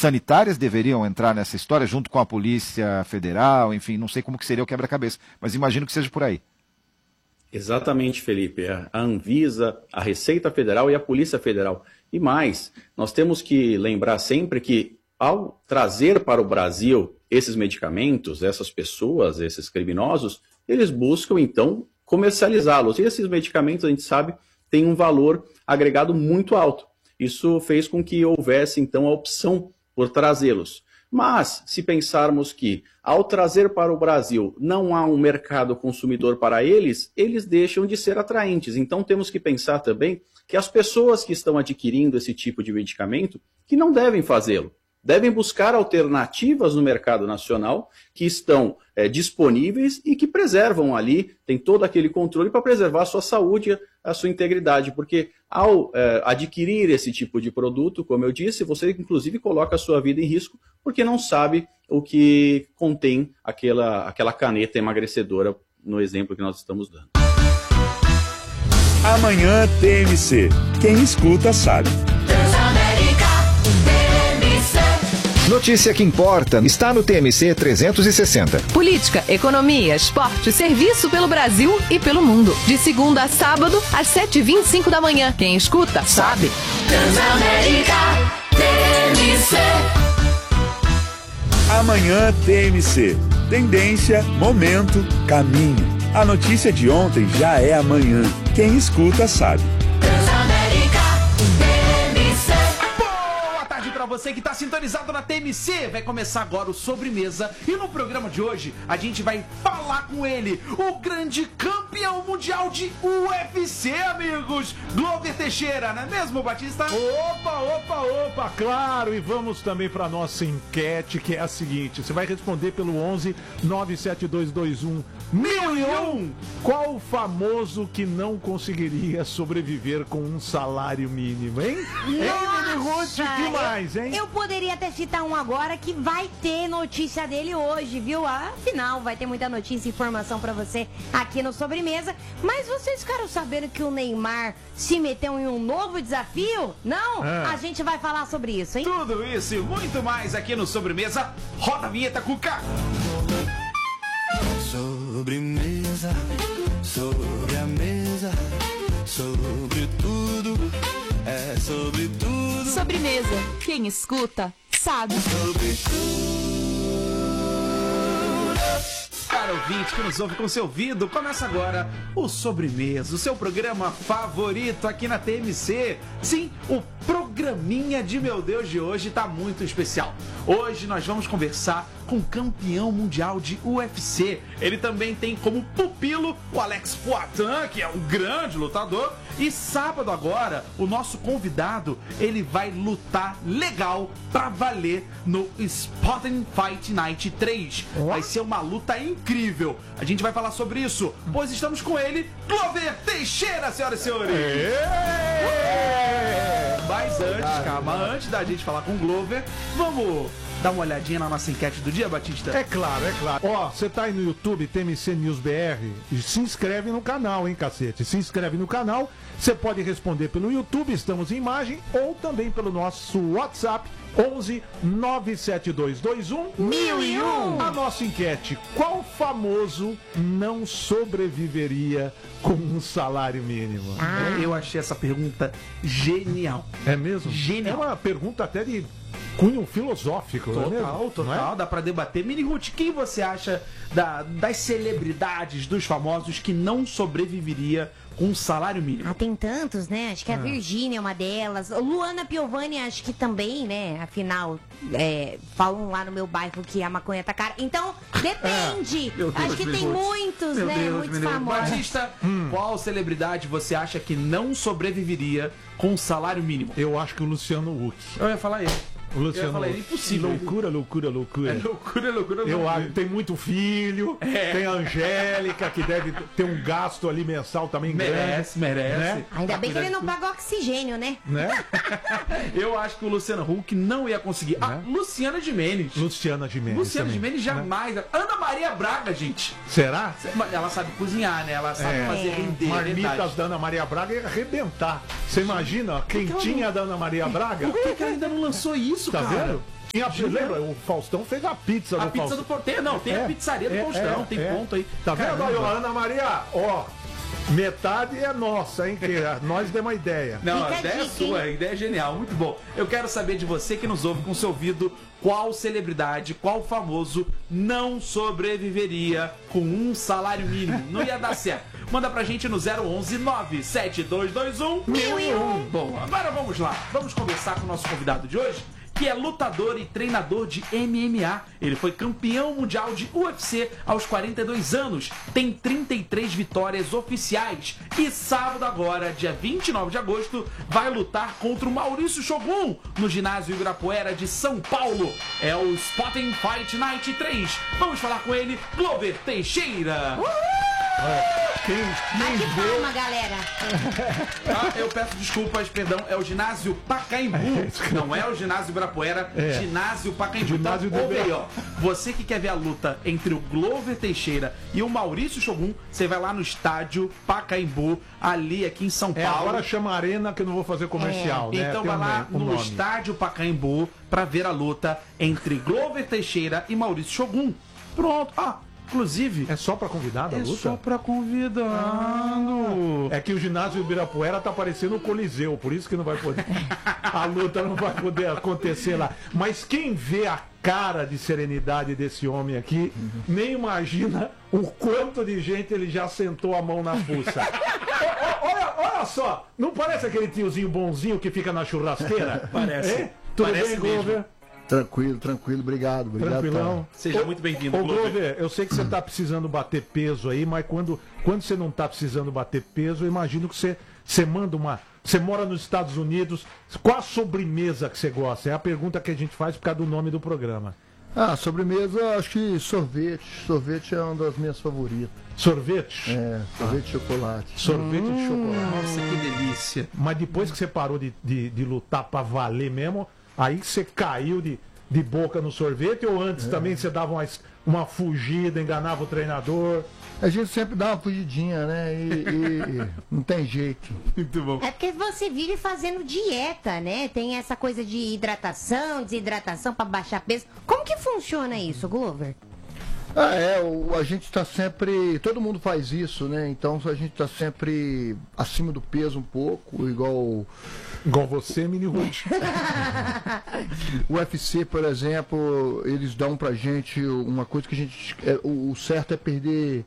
sanitárias deveriam entrar nessa história junto com a Polícia Federal, enfim, não sei como que seria o quebra-cabeça, mas imagino que seja por aí. Exatamente, Felipe. A Anvisa, a Receita Federal e a Polícia Federal. E mais, nós temos que lembrar sempre que, ao trazer para o Brasil esses medicamentos, essas pessoas, esses criminosos, eles buscam, então, comercializá-los. E esses medicamentos, a gente sabe, têm um valor agregado muito alto. Isso fez com que houvesse, então, a opção por trazê-los. Mas, se pensarmos que, ao trazer para o Brasil, não há um mercado consumidor para eles, eles deixam de ser atraentes. Então, temos que pensar também que as pessoas que estão adquirindo esse tipo de medicamento, que não devem fazê-lo. Devem buscar alternativas no mercado nacional que estão disponíveis e que preservam ali, tem todo aquele controle para preservar a sua saúde, a sua integridade, porque ao adquirir esse tipo de produto, como eu disse, você inclusive coloca a sua vida em risco porque não sabe o que contém aquela caneta emagrecedora no exemplo que nós estamos dando. Amanhã TMC. Quem escuta sabe. Notícia que importa está no TMC 360. Política, economia, esporte, serviço pelo Brasil e pelo mundo. De segunda a sábado, às 7h25 da manhã. Quem escuta, sabe. Transamérica TMC. Amanhã TMC. Tendência, momento, caminho. A notícia de ontem já é amanhã. Quem escuta sabe. Pra você que está sintonizado na TMC, vai começar agora o Sobremesa e no programa de hoje a gente vai falar com ele, o grande campeão mundial de UFC, amigos, Glover Teixeira, não é mesmo, Batista? Opa, claro, e vamos também para nossa enquete, que é a seguinte, você vai responder pelo 11 97221 1001, qual famoso que não conseguiria sobreviver com um salário mínimo, hein? Nossa, que mais, hein? Eu poderia até citar um agora que vai ter notícia dele hoje, viu? Afinal, vai ter muita notícia e informação pra você aqui no Sobremesa. Mas vocês ficaram sabendo que o Neymar se meteu em um novo desafio? Não? A gente vai falar sobre isso, hein? Tudo isso e muito mais aqui no Sobremesa. Roda a vinheta, Cuca! Sobremesa, sobre a mesa, sobre tudo, é sobre tudo. Sobremesa. Quem escuta, sabe. Sobre Cara ouvinte que nos ouve com seu ouvido, começa agora o Sobremesa, o seu programa favorito aqui na TMC. Sim, o programinha de meu Deus de hoje tá muito especial. Hoje nós vamos conversar com o campeão mundial de UFC. Ele também tem como pupilo o Alex Poitin, que é um grande lutador. E sábado agora, o nosso convidado, ele vai lutar legal pra valer no Spotting Fight Night 3. Vai ser uma luta incrível. A gente vai falar sobre isso, pois estamos com ele, Glover Teixeira, senhoras e senhores. Mas antes, calma, antes da gente falar com o Glover, vamos dar uma olhadinha na nossa enquete do dia, Batista? É claro. Ó, você tá aí no YouTube, TMC News BR, se inscreve no canal, hein, cacete? Se inscreve no canal, você pode responder pelo YouTube, estamos em imagem, ou também pelo nosso WhatsApp, 11 97221 1001. A nossa enquete, qual famoso não sobreviveria com um salário mínimo? Eu achei essa pergunta genial. É mesmo? Genial. É uma pergunta até de cunho filosófico. Total, dá pra debater. Mini Ruth, quem você acha das celebridades, dos famosos que não sobreviveria com um salário mínimo? Tem tantos, né? Acho que a Virgínia é uma delas. Luana Piovani, acho que também, né? Afinal, falam lá no meu bairro que a maconha tá cara. Então, depende. Acho que tem muitos, né? Muitos famosos. Batista, qual celebridade você acha que não sobreviveria com um salário mínimo? Eu acho que o Luciano Huck. Eu ia falar ele. O Luciano, eu falei, é impossível. Loucura. É loucura. Eu acho que tem muito filho, tem a Angélica, que deve ter um gasto ali mensal também merece, grande. Né? Ainda bem que ele não paga oxigênio, né? Eu acho que o Luciano Huck não ia conseguir. Luciana Gimenez. Luciana Gimenez jamais. Ana Maria Braga, gente. Será? Ela sabe cozinhar, né? Ela sabe fazer render. Marmitas da Ana Maria Braga ia arrebentar. Você imagina a quentinha da Ana Maria Braga? Por que ela ainda não lançou isso, tá cara? Vendo? Lembra? O Faustão fez a pizza A do pizza Faustão. do Faustão. Não, tem a pizzaria do Faustão, tem ponto aí. Tá vendo aí, ó, Caramba. Ana Maria? Ó, metade é nossa, hein? Que nós demos uma ideia. Não, Fica a a ideia é dica, sua, a ideia é genial, muito bom. Eu quero saber de você que nos ouve com seu ouvido, qual celebridade, qual famoso não sobreviveria com um salário mínimo. Não ia dar certo. Manda pra gente no 011 97221 1001. Bom, agora vamos lá. Vamos conversar com o nosso convidado de hoje, que é lutador e treinador de MMA. Ele foi campeão mundial de UFC aos 42 anos, tem 33 vitórias oficiais e sábado agora, dia 29 de agosto, vai lutar contra o Maurício Shogun no ginásio Ibirapuera de São Paulo. É o Spotting Fight Night 3. Vamos falar com ele, Glover Teixeira. Bate palma, galera. Ah, eu peço desculpas, perdão, é o ginásio Pacaembu. Não é o ginásio Ibirapuera, ginásio Pacaembu. Ginásio Então, do ouve aí, ó. Você que quer ver a luta entre o Glover Teixeira e o Maurício Shogun, você vai lá no estádio Pacaembu, ali aqui em São Paulo. Agora chama Arena que eu não vou fazer comercial, né? Então Tem vai lá um no nome. estádio Pacaembu pra ver a luta entre Glover Teixeira e Maurício Shogun. Pronto. Ah, inclusive... É só pra convidado a É luta? só pra convidado. É que o ginásio Ibirapuera tá parecendo o Coliseu, por isso que não vai poder. A luta não vai poder acontecer lá. Mas quem vê a cara de serenidade desse homem aqui, nem imagina o quanto de gente ele já sentou a mão na fuça. Olha só, não parece aquele tiozinho bonzinho que fica na churrasqueira? Parece. Tudo Parece bem, mesmo. Glover? Tranquilo, obrigado. Tranquilão. Seja muito bem-vindo, Ô, Glover. Glover, eu sei que você tá precisando bater peso aí, mas quando você não tá precisando bater peso, eu imagino que você manda uma... Você mora nos Estados Unidos, qual a sobremesa que você gosta? É a pergunta que a gente faz por causa do nome do programa. Sobremesa, acho que sorvete. Sorvete é uma das minhas favoritas. Sorvete? Sorvete de chocolate. Sorvete de chocolate. Nossa, que delícia. Mas depois que você parou de lutar pra valer mesmo, aí você caiu de boca no sorvete ou antes também você dava uma fugida, enganava o treinador? A gente sempre dá uma fugidinha, né? E não tem jeito. Muito bom. É porque você vive fazendo dieta, né? Tem essa coisa de hidratação, desidratação pra baixar peso. Como que funciona isso, Glover? A gente tá sempre... Todo mundo faz isso, né? Então a gente tá sempre acima do peso um pouco, igual você, Mini Ruth. O UFC, por exemplo, eles dão pra gente uma coisa que a gente... O certo é perder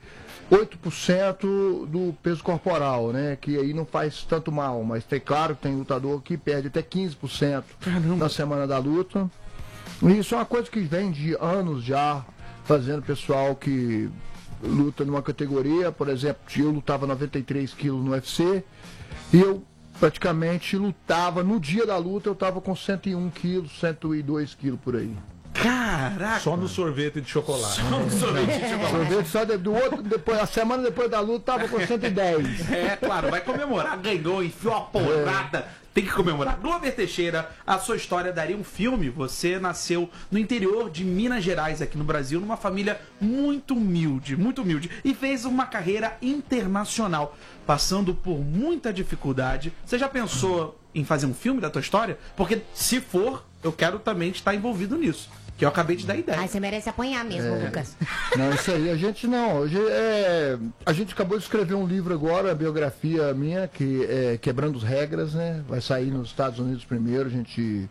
8% do peso corporal, né? Que aí não faz tanto mal, mas claro que tem lutador que perde até 15% na semana da luta. E isso é uma coisa que vem de anos já, fazendo pessoal que luta numa categoria. Por exemplo, eu lutava 93 quilos no UFC e eu praticamente lutava, no dia da luta eu estava com 101 quilos, 102 quilos por aí. Caraca! Só no sorvete de chocolate. Só no sorvete de chocolate. Sorvete só do outro, depois, a semana depois da luta tava com 110. É, claro, vai comemorar, ganhou, enfiou a porrada. Tem que comemorar. Glover Teixeira, a sua história daria um filme. Você nasceu no interior de Minas Gerais, aqui no Brasil, numa família muito humilde, e fez uma carreira internacional, passando por muita dificuldade. Você já pensou em fazer um filme da tua história? Porque se for, eu quero também estar envolvido nisso. Que eu acabei de dar ideia. Aí você merece apanhar mesmo, Lucas. Não, isso aí, a gente não. Hoje a gente acabou de escrever um livro agora, a biografia minha, que é Quebrando as Regras, né? Vai sair nos Estados Unidos primeiro, a gente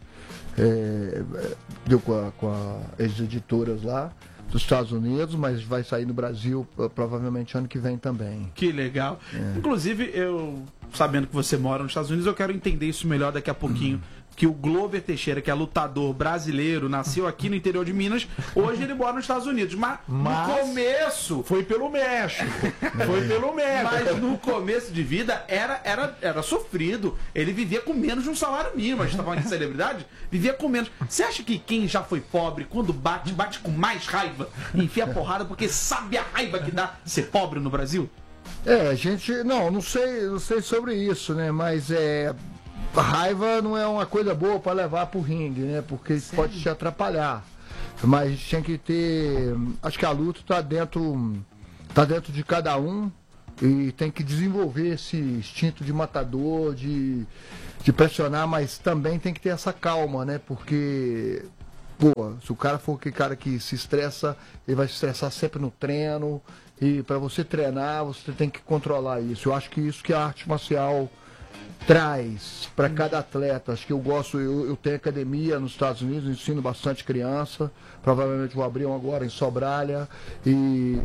deu com as editoras lá dos Estados Unidos, mas vai sair no Brasil provavelmente ano que vem também. Que legal. Inclusive, sabendo que você mora nos Estados Unidos, eu quero entender isso melhor daqui a pouquinho. Que o Glover Teixeira, que é lutador brasileiro, nasceu aqui no interior de Minas, hoje ele mora nos Estados Unidos. Mas no começo... Foi pelo México. Mas no começo de vida era sofrido. Ele vivia com menos de um salário mínimo. A gente tá falando de celebridade, vivia com menos. Você acha que quem já foi pobre, quando bate com mais raiva, enfia a porrada porque sabe a raiva que dá ser pobre no Brasil? A gente... Não sei sobre isso, né? Mas a raiva não é uma coisa boa para levar pro ringue, né? Porque pode te atrapalhar. Mas tinha que ter... Acho que a luta tá dentro de cada um e tem que desenvolver esse instinto de matador, de pressionar, mas também tem que ter essa calma, né? Porque pô, se o cara for aquele cara que se estressa, ele vai se estressar sempre no treino. E para você treinar, você tem que controlar isso. Eu acho que isso que a arte marcial traz para cada atleta. Acho que eu tenho academia nos Estados Unidos, ensino bastante criança. Provavelmente vou abrir um agora em Sobralha. E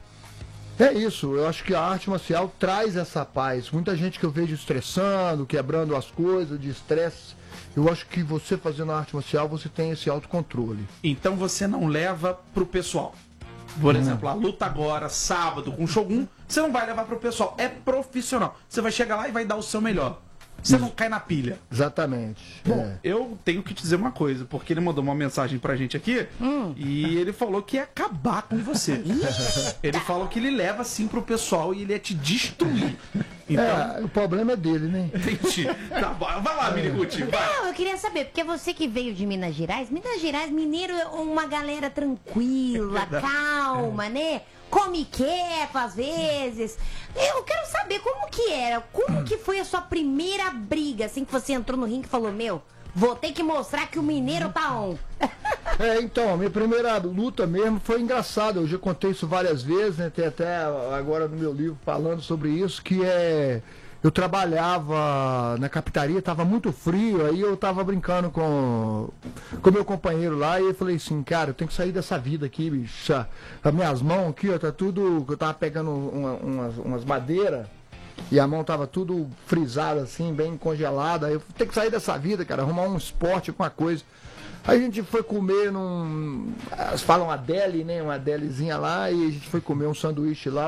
é isso, eu acho que a arte marcial traz essa paz. Muita gente que eu vejo estressando, quebrando as coisas, de estresse. Eu acho que você fazendo arte marcial, você tem esse autocontrole. Então você não leva pro pessoal. Por exemplo, a luta agora, sábado, com o Shogun, você não vai levar pro pessoal. É profissional. Você vai chegar lá e vai dar o seu melhor. Você não cai na pilha. Exatamente. Bom, eu tenho que te dizer uma coisa, porque ele mandou uma mensagem pra gente aqui e ele falou que ia acabar com você. Ele falou que ele leva assim pro pessoal e ele ia te destruir. Então... o problema é dele, né? Entendi. Tá bom. Vai lá, Miniguti, vai. Não, eu queria saber, porque você que veio de Minas Gerais, mineiro é uma galera tranquila, calma, né? Come quieto às vezes. Eu quero saber como que era, como que foi a sua primeira briga, assim que você entrou no ringue e falou, vou ter que mostrar que o mineiro tá on. Então, a minha primeira luta mesmo foi engraçada, eu já contei isso várias vezes, né? Tem até agora no meu livro falando sobre isso, que eu trabalhava na capitaria, estava muito frio, aí eu estava brincando com meu companheiro lá, e eu falei assim, cara, eu tenho que sair dessa vida aqui, bicho. As minhas mãos aqui, ó, tá tudo. Eu tava pegando umas madeiras, e a mão tava tudo frisada assim, bem congelada. Aí eu tenho que sair dessa vida, cara, arrumar um esporte, alguma coisa. Aí a gente foi comer eles falam uma deli, né? Uma delizinha lá, e a gente foi comer um sanduíche lá,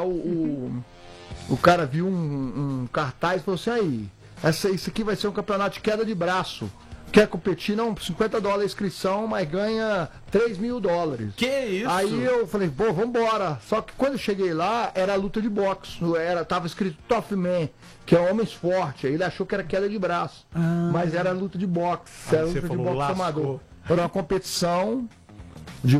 o cara viu um cartaz e falou assim, aí, isso aqui vai ser um campeonato de queda de braço. Quer competir? Não, $50 a inscrição, mas ganha $3.000. Que isso? Aí eu falei, pô, vambora. Só que quando eu cheguei lá, era luta de boxe. Tava escrito Tough Man, que é homens fortes. Aí ele achou que era queda de braço. Mas era luta de boxe. Era luta de boxe amador. Era uma competição de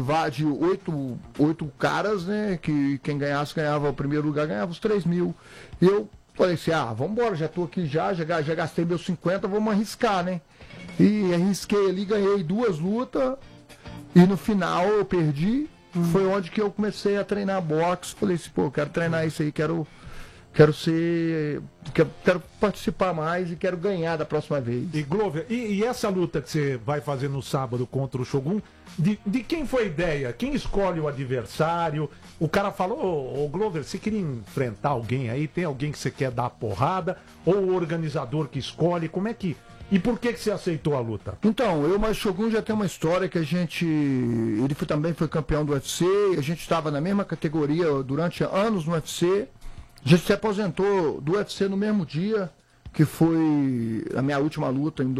8 caras, né? Que quem ganhasse ganhava o primeiro lugar, ganhava os 3.000. E eu falei assim, vambora, já tô aqui já gastei meus 50, vamos arriscar, né? E arrisquei ali, ganhei 2 lutas. E no final eu perdi. Foi onde que eu comecei a treinar boxe. Falei assim, pô, quero treinar isso aí, quero participar mais e quero ganhar da próxima vez. E Glover, e essa luta que você vai fazer no sábado contra o Shogun, de quem foi a ideia? Quem escolhe o adversário? O cara falou, ô Glover, você queria enfrentar alguém aí? Tem alguém que você quer dar porrada? Ou o organizador que escolhe? Como é que... E por que você aceitou a luta? Então, mas o Shogun já tem uma história que ele também foi campeão do UFC, a gente estava na mesma categoria durante anos no UFC. A gente se aposentou do UFC no mesmo dia, que foi a minha última luta em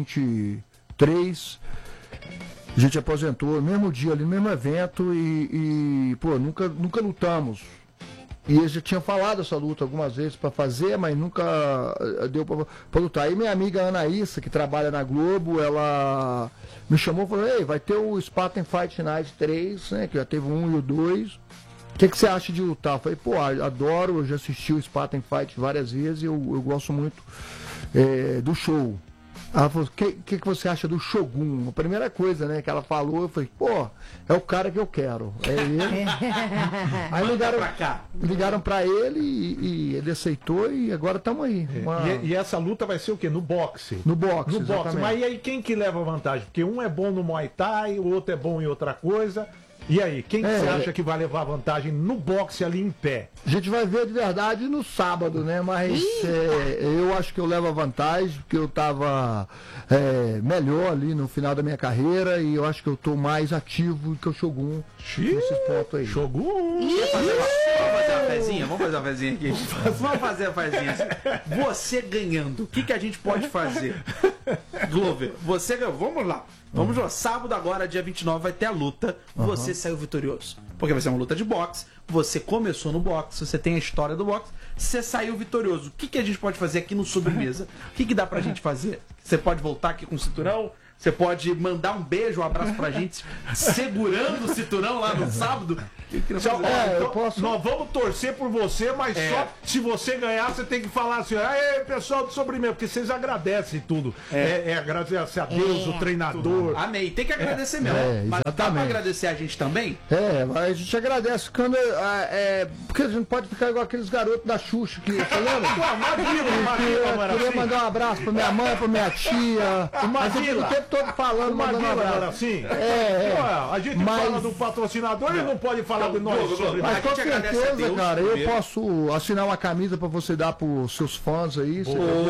2023. A gente aposentou no mesmo dia, ali no mesmo evento e pô, nunca lutamos. E eu já tinha falado essa luta algumas vezes para fazer, mas nunca deu para lutar. Aí minha amiga Anaísa, que trabalha na Globo, ela me chamou e falou, ei, vai ter o Spartan Fight Night 3, né, que já teve o 1 e o 2. O que você acha de lutar? Eu falei, pô, adoro, eu já assisti o Spartan Fight várias vezes e eu gosto muito do show. Ela falou, o que você acha do Shogun? A primeira coisa, né, que ela falou, eu falei, pô, é o cara que eu quero. É ele. Aí ligaram pra ele e ele aceitou e agora estamos aí. E essa luta vai ser o quê? No boxe? No boxe, no boxe. Mas e aí quem que leva vantagem? Porque um é bom no Muay Thai, o outro é bom em outra coisa. E aí, quem você acha que vai levar vantagem no boxe ali em pé? A gente vai ver de verdade no sábado, né? Mas eu acho que eu levo a vantagem, porque eu tava melhor ali no final da minha carreira e eu acho que eu tô mais ativo que o Shogun nesses pontos aí. Shogun! Vamos fazer uma fezinha? Vamos fazer uma fezinha aqui. Vamos fazer a fezinha. Você ganhando, o que a gente pode fazer? Glover, você ganhou. Vamos lá. Vamos lá, sábado agora, dia 29, vai ter a luta. Você saiu vitorioso. Porque vai ser uma luta de boxe. Você começou no boxe, você tem a história do boxe. Você saiu vitorioso. O que a gente pode fazer aqui no Sobremesa? O que dá pra gente fazer? Você pode voltar aqui com o cinturão? Você pode mandar um beijo, um abraço pra gente, segurando o cinturão lá no sábado. Eu posso... Nós vamos torcer por você, mas só se você ganhar, você tem que falar assim, aí, pessoal do Sobremesa, porque vocês agradecem tudo. Agradecer a Deus, o treinador. Amém. Tem que agradecer mesmo. Mas dá pra agradecer a gente também? Mas a gente agradece quando. Porque a gente pode ficar igual aqueles garotos da Xuxa que. Você lembra? Eu queria mandar um abraço pra minha mãe, pra minha tia. Mas eu fico o tempo todo falando, mandando um abraço. Assim? A gente fala do patrocinador e não pode falar do nosso Sobremesa. Mas com certeza, cara, eu posso assinar uma camisa pra você dar pros seus fãs aí.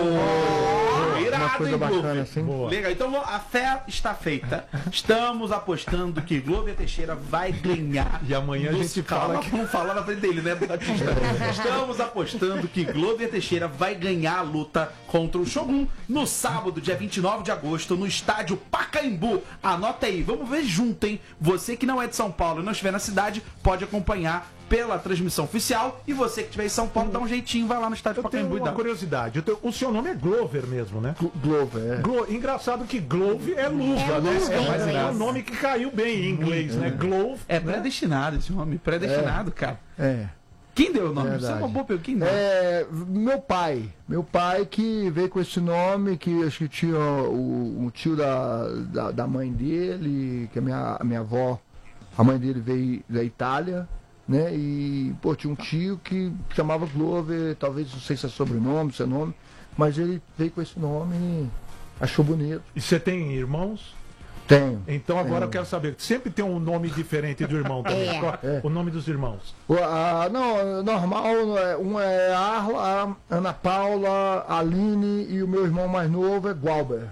Uma coisa bacana assim. Legal, então a fé está feita. Estamos apostando que Glover Teixeira vai ganhar. E amanhã a gente fala que... Vamos falar na frente dele, né, Batista? Estamos apostando que Glover Teixeira vai ganhar a luta contra o Shogun no sábado, dia 29 de agosto, no estádio Pacaembu. Anota aí, vamos ver junto, hein? Você que não é de São Paulo e não estiver na cidade, pode acompanhar pela transmissão oficial, e você que estiver em São Paulo, dá um jeitinho, vai lá no estádio Pacaembu. Eu tenho uma curiosidade, o seu nome é Glover mesmo, né? Glover, Engraçado que Glove é luva, né? Mas é um nome que caiu bem em inglês, né? Glove. É predestinado esse nome, predestinado, cara. Quem deu o nome? Verdade. Você é uma boa pergunta. Quem deu? Meu pai que veio com esse nome, que acho que tinha o tio da mãe dele, que a minha avó, a mãe dele veio da Itália, né? E, tinha um tio que chamava Glover, talvez, não sei se é sobrenome, se é nome, mas ele veio com esse nome e achou bonito. E você tem irmãos? Tenho. Então agora eu quero saber, sempre tem um nome diferente do irmão também. Qual o nome dos irmãos? Não, normal, um é Arla, Ana Paula, Aline e o meu irmão mais novo é Gualber.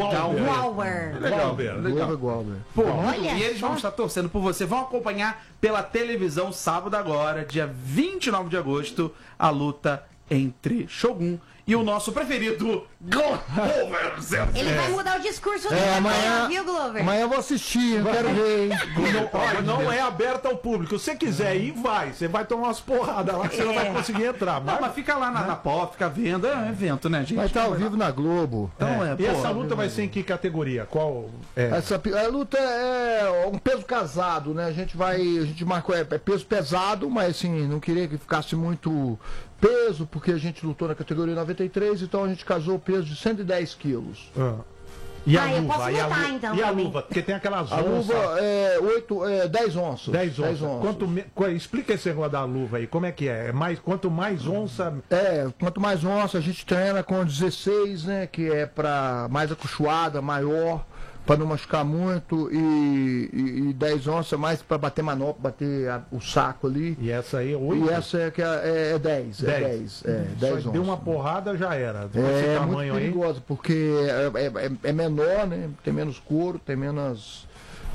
Legal. Gualber. E eles vão estar torcendo por você. Vão acompanhar pela televisão sábado agora, dia 29 de agosto, a luta entre Shogun e o nosso preferido, Glover. Ele vai mudar o discurso dele amanhã, viu, Glover? Amanhã eu vou assistir, eu quero ver, hein? Não é aberto ao público. Se você quiser ir, vai. Você vai tomar umas porradas lá que você não vai conseguir entrar. Mas fica lá na pó, fica vendo. É um evento, né, gente? Vai estar ao vivo na Globo. E essa luta vai ser em que categoria? Qual é? A luta é um peso casado, né? A gente marcou, é peso pesado, mas assim, não queria que ficasse muito peso, porque a gente lutou na categoria 93, então a gente casou o peso de 110 quilos. E a eu luva? posso lutar, então, e a também. luva? Porque tem aquelas onças. A luva é 10 onças. 10 onças. Explica esse negócio da luva aí, como é que é? Quanto mais onça... Quanto mais onça, a gente treina com 16, né? Que é para mais acolchoada, maior, para não machucar muito, e 10 onças mais para bater manopla, bater o saco ali. E essa aí é 8? E essa é 10. 10 onças. Deu uma porrada, já era. É muito perigoso, porque é menor, né? Tem menos couro, tem menos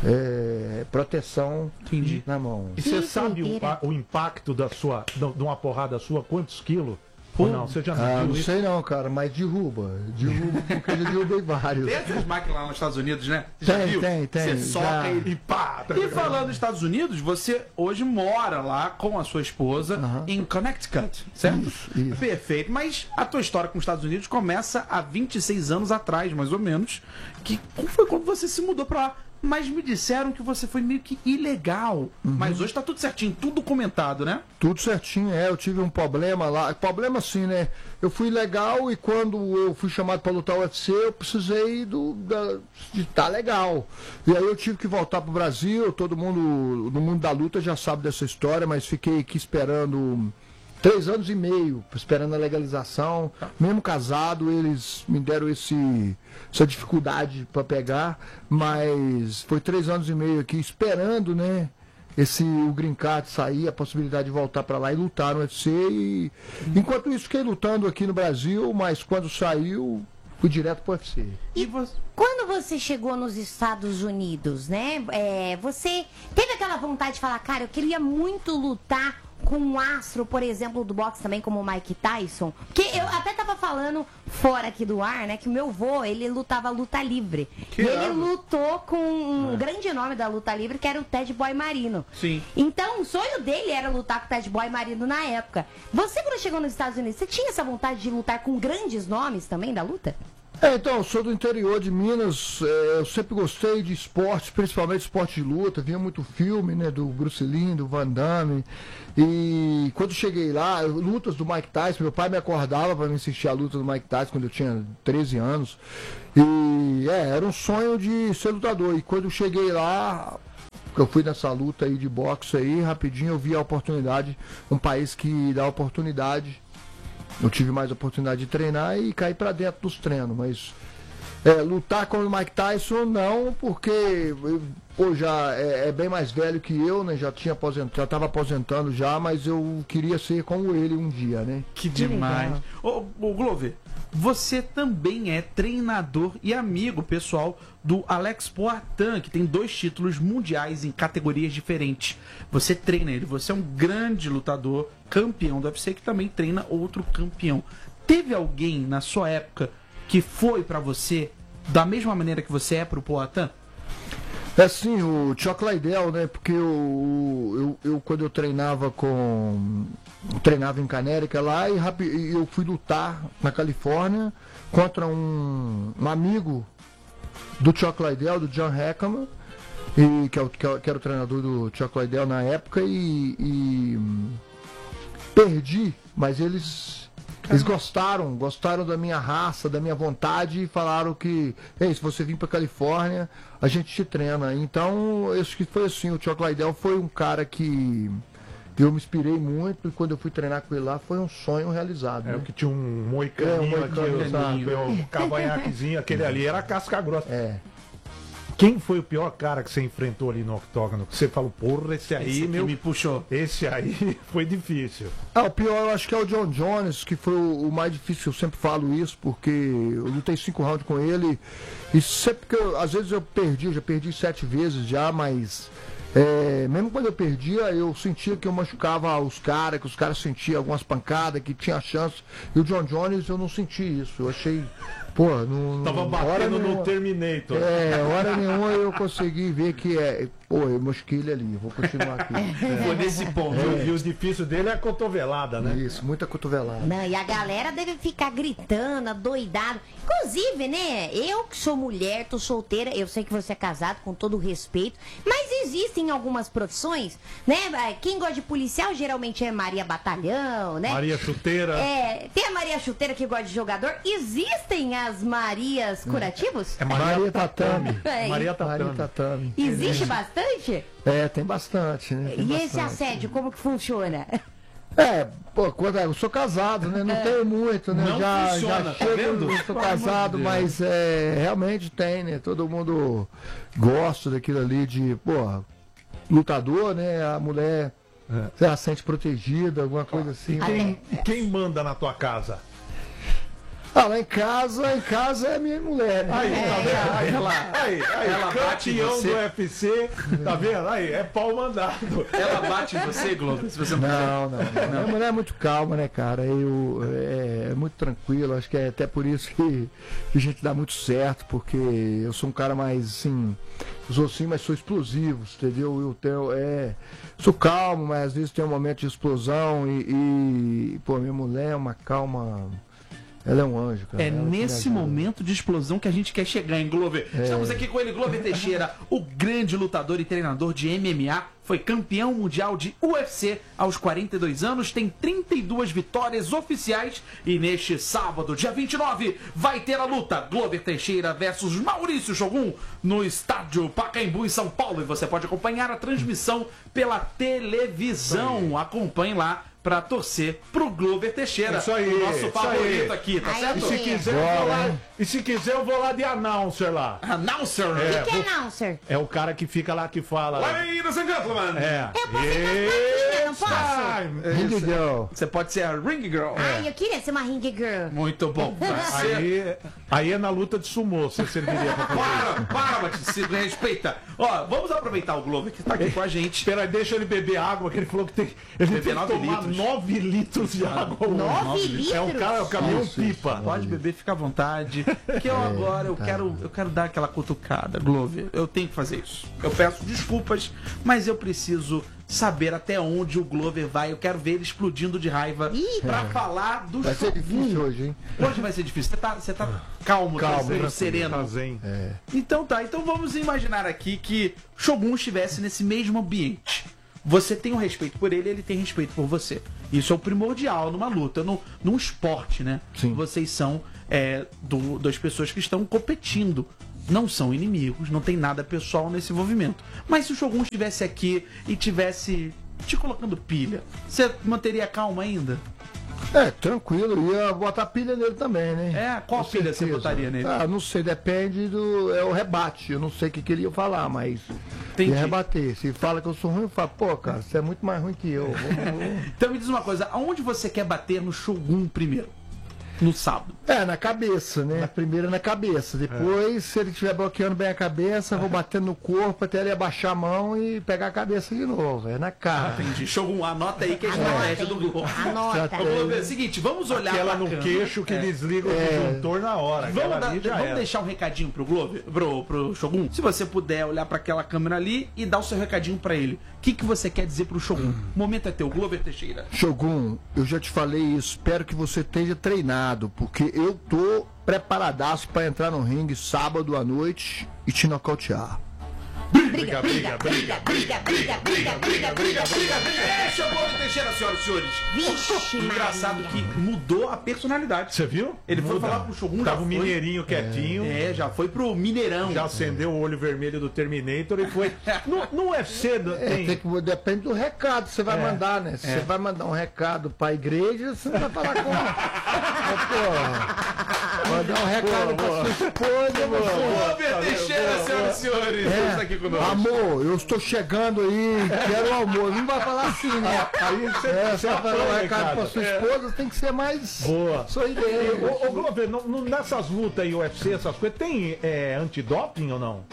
proteção na mão. E você sabe o impacto de uma porrada sua, quantos quilos? Ou não, você já não sei não, cara, mas derruba, porque eu já derrubei vários. Tem essas máquinas lá nos Estados Unidos, né? Tem. Você soca e pá. E falando nos Estados Unidos, você hoje mora lá com a sua esposa em Connecticut, certo? Isso. Perfeito. Mas a tua história com os Estados Unidos começa há 26 anos atrás, mais ou menos. Como foi quando você se mudou pra lá? Mas me disseram que você foi meio que ilegal. Mas hoje tá tudo certinho, tudo documentado, né? Tudo certinho, eu tive um problema lá. Problema assim, né? Eu fui ilegal e quando eu fui chamado para lutar o UFC, eu precisei de estar legal. E aí eu tive que voltar pro Brasil, todo mundo no mundo da luta já sabe dessa história, mas fiquei aqui esperando 3 anos e meio, esperando a legalização. Mesmo casado, eles me deram essa dificuldade para pegar, mas foi 3 anos e meio aqui esperando, né? O green card sair, a possibilidade de voltar para lá e lutar no UFC. E enquanto isso, fiquei lutando aqui no Brasil, mas quando saiu, fui direto pro UFC. E quando você chegou nos Estados Unidos, né? Você teve aquela vontade de falar, cara, eu queria muito lutar com um astro, por exemplo, do boxe também, como o Mike Tyson? Porque eu até tava falando fora aqui do ar, né, que o meu vô, ele lutava luta livre. E ele lutou com um grande nome da luta livre, que era o Ted Boy Marino. Sim. Então, o sonho dele era lutar com o Ted Boy Marino na época. Você, quando chegou nos Estados Unidos, você tinha essa vontade de lutar com grandes nomes também da luta? Então, eu sou do interior de Minas, eu sempre gostei de esporte, principalmente esporte de luta, via muito filme, né, do Bruce Lee, do Van Damme, e quando cheguei lá, lutas do Mike Tyson, meu pai me acordava para me assistir a luta do Mike Tyson quando eu tinha 13 anos, e era um sonho de ser lutador, e quando eu cheguei lá, eu fui nessa luta aí de boxe aí, rapidinho eu vi a oportunidade, um país que dá oportunidade. Eu tive mais oportunidade de treinar e cair para dentro dos treinos, mas lutar com o Mike Tyson não, porque já é bem mais velho que eu, né? Já estava aposentando já, mas eu queria ser como ele um dia, né? Que demais. Ô Glover, você também é treinador e amigo pessoal do Alex Poatan, que tem 2 títulos mundiais em categorias diferentes. Você treina ele, você é um grande lutador, campeão do UFC, que também treina outro campeão. Teve alguém na sua época que foi pra você da mesma maneira que você é pro Poatan? Sim, o Chuck Liddell, né? Porque eu quando eu treinava em Canérica lá, e eu fui lutar na Califórnia contra um amigo do Chuck Liddell, do John Hackman, que era o treinador do Chuck Liddell na época, e perdi, mas eles gostaram da minha raça, da minha vontade, e falaram que, se você vir para Califórnia, a gente te treina. Então, acho que foi assim, o Chuck Liddell foi um cara que eu me inspirei muito, e quando eu fui treinar com ele lá, foi um sonho realizado. É, né? o que tinha um moicaninho aqui, um cavanhaquezinho, aquele ali era casca grossa. Quem foi o pior cara que você enfrentou ali no octógono? Que você falou, porra, esse aí, me puxou. Esse aí foi difícil. O pior eu acho que é o John Jones, que foi o mais difícil, eu sempre falo isso, porque eu lutei 5 rounds com ele, e sempre que às vezes eu já perdi 7 vezes já, mas mesmo quando eu perdia, eu sentia que eu machucava os caras, que os caras sentiam algumas pancadas, que tinha chance, e o John Jones eu não senti isso, eu achei... Tava batendo no Terminator. Hora nenhuma eu consegui ver que eu machuquei ele ali, vou continuar aqui. Foi nesse ponto. E o difícil dele é a cotovelada, né? Isso, muita cotovelada. Não, e a galera deve ficar gritando, doidado. Inclusive, né, eu que sou mulher, tô solteira, eu sei que você é casado, com todo o respeito, mas existem algumas profissões, né? Quem gosta de policial geralmente é Maria Batalhão, né? Maria Chuteira. Tem a Maria Chuteira que gosta de jogador. Existem as Marias curativos? É Maria Tatame. Maria Tatame. Existe bastante? Tem bastante, né? Tem bastante. Esse assédio, como que funciona? Quando eu sou casado, né? Não tenho muito, né? Não funciona, tá vendo? Eu sou casado, mas realmente tem, né? Todo mundo gosta daquilo ali de, lutador, né? A mulher se sente protegida, alguma coisa assim. Quem manda na tua casa? Lá em casa é minha mulher, né? Ela bate em você. Do UFC, tá vendo? Aí, é pau mandado. Ela bate em você, Globo? Se você não. Minha mulher é muito calma, né, cara? É muito tranquilo, acho que é até por isso que a gente dá muito certo, porque eu sou um cara mais, assim, mas sou explosivo, entendeu? Sou calmo, mas às vezes tem um momento de explosão e minha mulher é uma calma... Ela é um anjo, cara. É nesse momento de explosão que a gente quer chegar, hein, Glover? Estamos aqui com ele, Glover Teixeira, o grande lutador e treinador de MMA. Foi campeão mundial de UFC aos 42 anos, tem 32 vitórias oficiais. E neste sábado, dia 29, vai ter a luta Glover Teixeira versus Maurício Shogun no estádio Pacaembu, em São Paulo. E você pode acompanhar a transmissão pela televisão. Acompanhe lá pra torcer pro Glover Teixeira. Isso aí, o nosso favorito aqui, tá certo? E se quiser eu vou lá de announcer lá. Announcer? O que é announcer? É o cara que fica lá que fala. Ladies and gentlemen. Eu posso Ring Girl. Você pode ser a Ring Girl. Eu queria ser uma Ring Girl. Muito bom. Aí é na luta de sumô, você serviria pra fazer. Para, Batista, se respeita. Vamos aproveitar o Glover que tá aqui com a gente. Espera aí, deixa ele beber água, que ele falou que ele tem que tomar 9 litros de água. 9 litros? É o caminhão pipa. Pode beber, fica à vontade. Que eu quero dar aquela cutucada, Glover. Eu tenho que fazer isso. Eu peço desculpas, mas eu preciso saber até onde o Glover vai. Eu quero ver ele explodindo de raiva pra falar do Vai ser difícil hoje, hein? Hoje vai ser difícil. Você tá calmo, tranquilo, sereno. Então tá, então vamos imaginar aqui que Shogun estivesse nesse mesmo ambiente. Você tem um respeito por ele, ele tem respeito por você. Isso é o primordial numa luta, num esporte, né? Sim. Vocês são das pessoas que estão competindo. Não são inimigos, não tem nada pessoal nesse envolvimento. Mas se o Shogun estivesse aqui e tivesse te colocando pilha, você manteria calma ainda? Tranquilo, ia botar pilha nele também, né? Qual pilha você botaria nele? Não sei, depende é o rebate. Eu não sei o que ele ia falar, mas Entendi. ia rebater. Se fala que eu sou ruim, eu falo, pô, cara, você é muito mais ruim que eu. Então me diz uma coisa, aonde você quer bater no Shogun primeiro? No sábado. Na cabeça, né? Primeiro na cabeça. Depois, se ele estiver bloqueando bem a cabeça, eu vou batendo no corpo até ele abaixar a mão e pegar a cabeça de novo. Na cara. Entendi. Shogun, anota aí que é a estratégia do Globo. Anota. É o seguinte, vamos olhar Aquela pra no câmera. queixo que desliga o disjuntor na hora. Vamos deixar um recadinho pro Glover, pro Shogun? Se você puder olhar pra aquela câmera ali e dar o seu recadinho pra ele. O que você quer dizer pro Shogun? O momento é teu, Glover Teixeira. Shogun, eu já te falei isso. Espero que você esteja treinado, porque eu tô preparadaço pra entrar no ringue sábado à noite e te nocautear. Briga. Deixa o Glover Teixeira, senhoras e senhores. Vixe, engraçado que mudou a personalidade. Você viu? Ele foi falar pro Shogun, Tava o mineirinho quietinho. Já foi pro Mineirão. Já acendeu o olho vermelho do Terminator e foi. No UFC depende do recado que você vai mandar, né? Se você vai mandar um recado pra igreja, você não vai falar com mandar um recado pra sua esposa. Glover Teixeira, senhoras e senhores. Estamos aqui conosco. Amor, eu estou chegando aí, quero o almoço. Não vai falar assim, né? Aí você vai falar um recado pra sua esposa, tem que ser mais sorridente. Ô Glover, nessas lutas aí, UFC, essas coisas, tem antidoping ou não?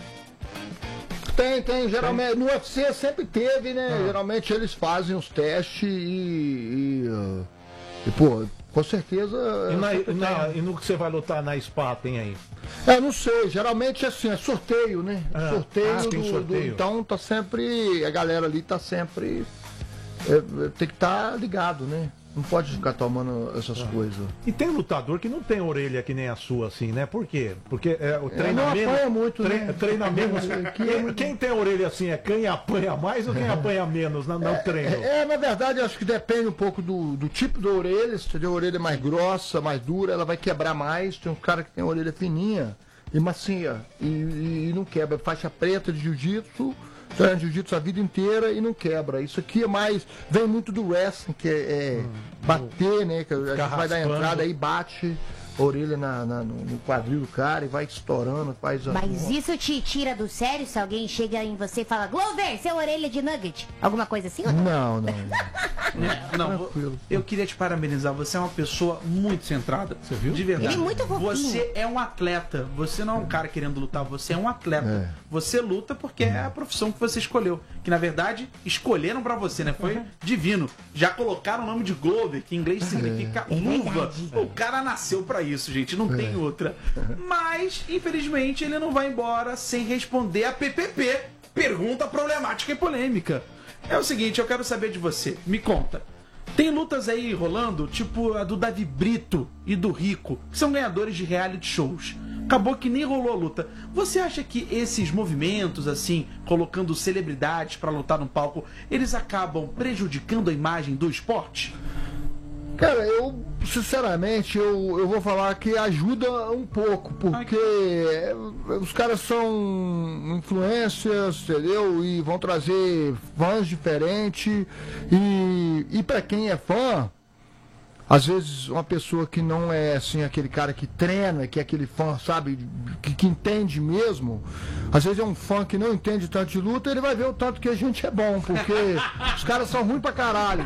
Tem. Geralmente, no UFC sempre teve, né? Geralmente eles fazem os testes e pô, com certeza. E no que você vai lutar na SPA, tem aí? Não sei, geralmente assim, é sorteio, né? Sorteio. Então tá sempre. A galera ali tá sempre. Tem que estar ligado, né? Não pode ficar tomando essas coisas. E tem lutador que não tem orelha que nem a sua, assim, né? Por quê? Porque o treinamento. Não apanha muito, né? Treinamento. Quem tem orelha assim é quem apanha mais ou quem apanha menos no treino? Na verdade, acho que depende um pouco do tipo da orelha. Se tiver a orelha mais grossa, mais dura, ela vai quebrar mais. Tem um cara que tem a orelha fininha e macia e não quebra. Faixa preta de jiu-jitsu. Treina jiu-jitsu a vida inteira e não quebra. Isso aqui é mais. Vem muito do wrestling, que é bater, né? Que a gente vai dar entrada aí, bate a orelha no quadril do cara e vai estourando, faz. Mas isso te tira do sério se alguém chega em você e fala, Glover, seu orelha de nugget? Alguma coisa assim ou não? Não. Eu queria te parabenizar. Você é uma pessoa muito centrada. Você viu? De verdade. Ele é muito fofinho. Você é um atleta. Você não é um cara querendo lutar. Você é um atleta. Você luta porque é a profissão que você escolheu. Que na verdade escolheram pra você, né? Foi divino. Já colocaram o nome de Glover, que em inglês significa luva. O cara nasceu pra isso, gente. Não tem outra. Mas, infelizmente, ele não vai embora sem responder a PPP. Pergunta problemática e polêmica. É o seguinte, eu quero saber de você. Me conta. Tem lutas aí rolando, tipo a do Davi Brito e do Rico, que são ganhadores de reality shows. Acabou que nem rolou a luta. Você acha que esses movimentos, assim, colocando celebridades pra lutar no palco, eles acabam prejudicando a imagem do esporte? Cara, eu, sinceramente, eu vou falar que ajuda um pouco, porque os caras são influências, entendeu? E vão trazer fãs diferentes. E pra quem é fã, às vezes uma pessoa que não é assim aquele cara que treina, que é aquele fã, sabe, que entende mesmo, às vezes é um fã que não entende tanto de luta, ele vai ver o tanto que a gente é bom, porque os caras são ruins pra caralho.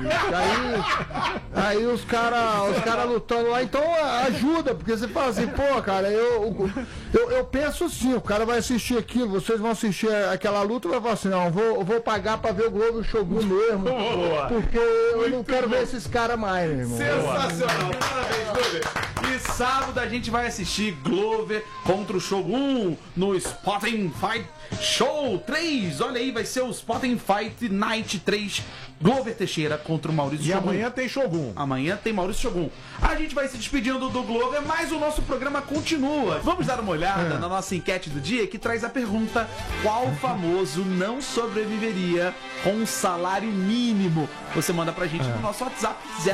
Aí os caras lutando lá, então ajuda, porque você fala assim, pô, cara, eu penso assim, o cara vai assistir aquilo, vocês vão assistir aquela luta e vai falar assim, não, eu vou pagar pra ver o Globo Shogun mesmo, porque eu não quero ver esses caras mais, meu irmão. Sensacional, parabéns, Glover. E sábado a gente vai assistir Glover contra o Shogun no Spotting Fight Show 3. Olha aí, vai ser o Spotting Fight Night 3. Glover Teixeira contra o Maurício E Shogun. amanhã tem Shogun. Amanhã tem Maurício Shogun. A gente vai se despedindo do Glover, mas o nosso programa continua. Vamos dar uma olhada na nossa enquete do dia, que traz a pergunta: qual famoso não sobreviveria com um salário mínimo? Você manda pra gente no nosso WhatsApp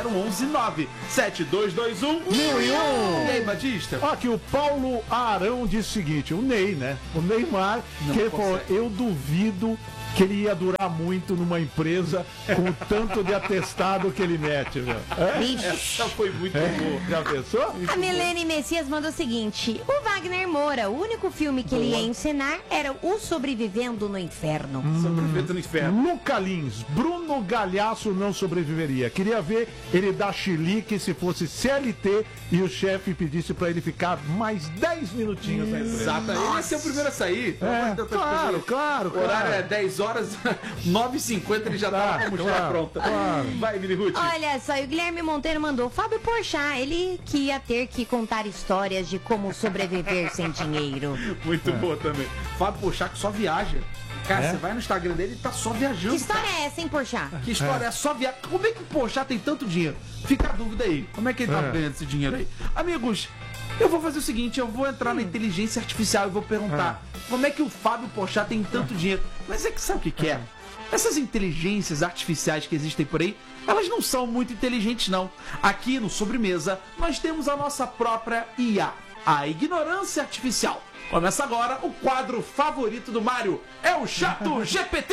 011-97221-1001. E aí, Batista? Ó, aqui o Paulo Arão disse o seguinte, o Ney, né? O Neymar, que ele falou, eu duvido que ele ia durar muito numa empresa com o tanto de atestado que ele mete, velho. Essa foi muito boa. Já pensou? A Milene Messias mandou o seguinte: o Wagner Moura, o único filme que ele ia encenar era O Sobrevivendo no Inferno. Sobrevivendo no Inferno. Luca Lins, Bruno Galhaço não sobreviveria. Queria ver ele dar chilique se fosse CLT e o chefe pedisse pra ele ficar mais 10 minutinhos na empresa. Exato, ele vai ser o primeiro a sair. Claro. O horário é 10 horas, 9h50 ele já tá com a mochila pronta. Vai, Mili Ruth. Olha só, e o Guilherme Monteiro mandou Fábio Porchat, ele que ia ter que contar histórias de como sobreviver sem dinheiro. Muito boa também. Fábio Porchat que só viaja. Cara, você vai no Instagram dele e tá só viajando. Que história é essa, hein, Porchat? Que história é só viagem. Como é que o Porchat tem tanto dinheiro? Fica a dúvida aí. Como é que ele tá ganhando esse dinheiro aí? Amigos, eu vou fazer o seguinte, eu vou entrar na inteligência artificial e vou perguntar como é que o Fábio Porchat tem tanto dinheiro. Mas é que sabe o que é? Essas inteligências artificiais que existem por aí, elas não são muito inteligentes não. Aqui no Sobremesa, nós temos a nossa própria IA, a ignorância artificial. Começa agora o quadro favorito do Mário, é o Chato GPT.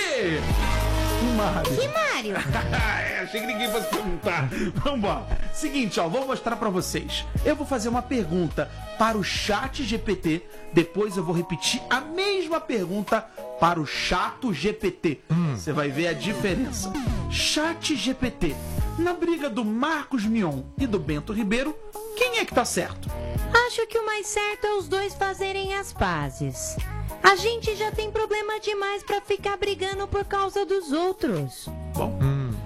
Que Mário? Achei que ninguém fosse perguntar. Vambora. Seguinte, vou mostrar pra vocês. Eu vou fazer uma pergunta para o Chat GPT. Depois eu vou repetir a mesma pergunta para o Chato GPT. Você vai ver a diferença. Chat GPT. Na briga do Marcos Mion e do Bento Ribeiro, quem é que tá certo? Acho que o mais certo é os dois fazerem as pazes. A gente já tem problema demais pra ficar brigando por causa dos outros. Bom,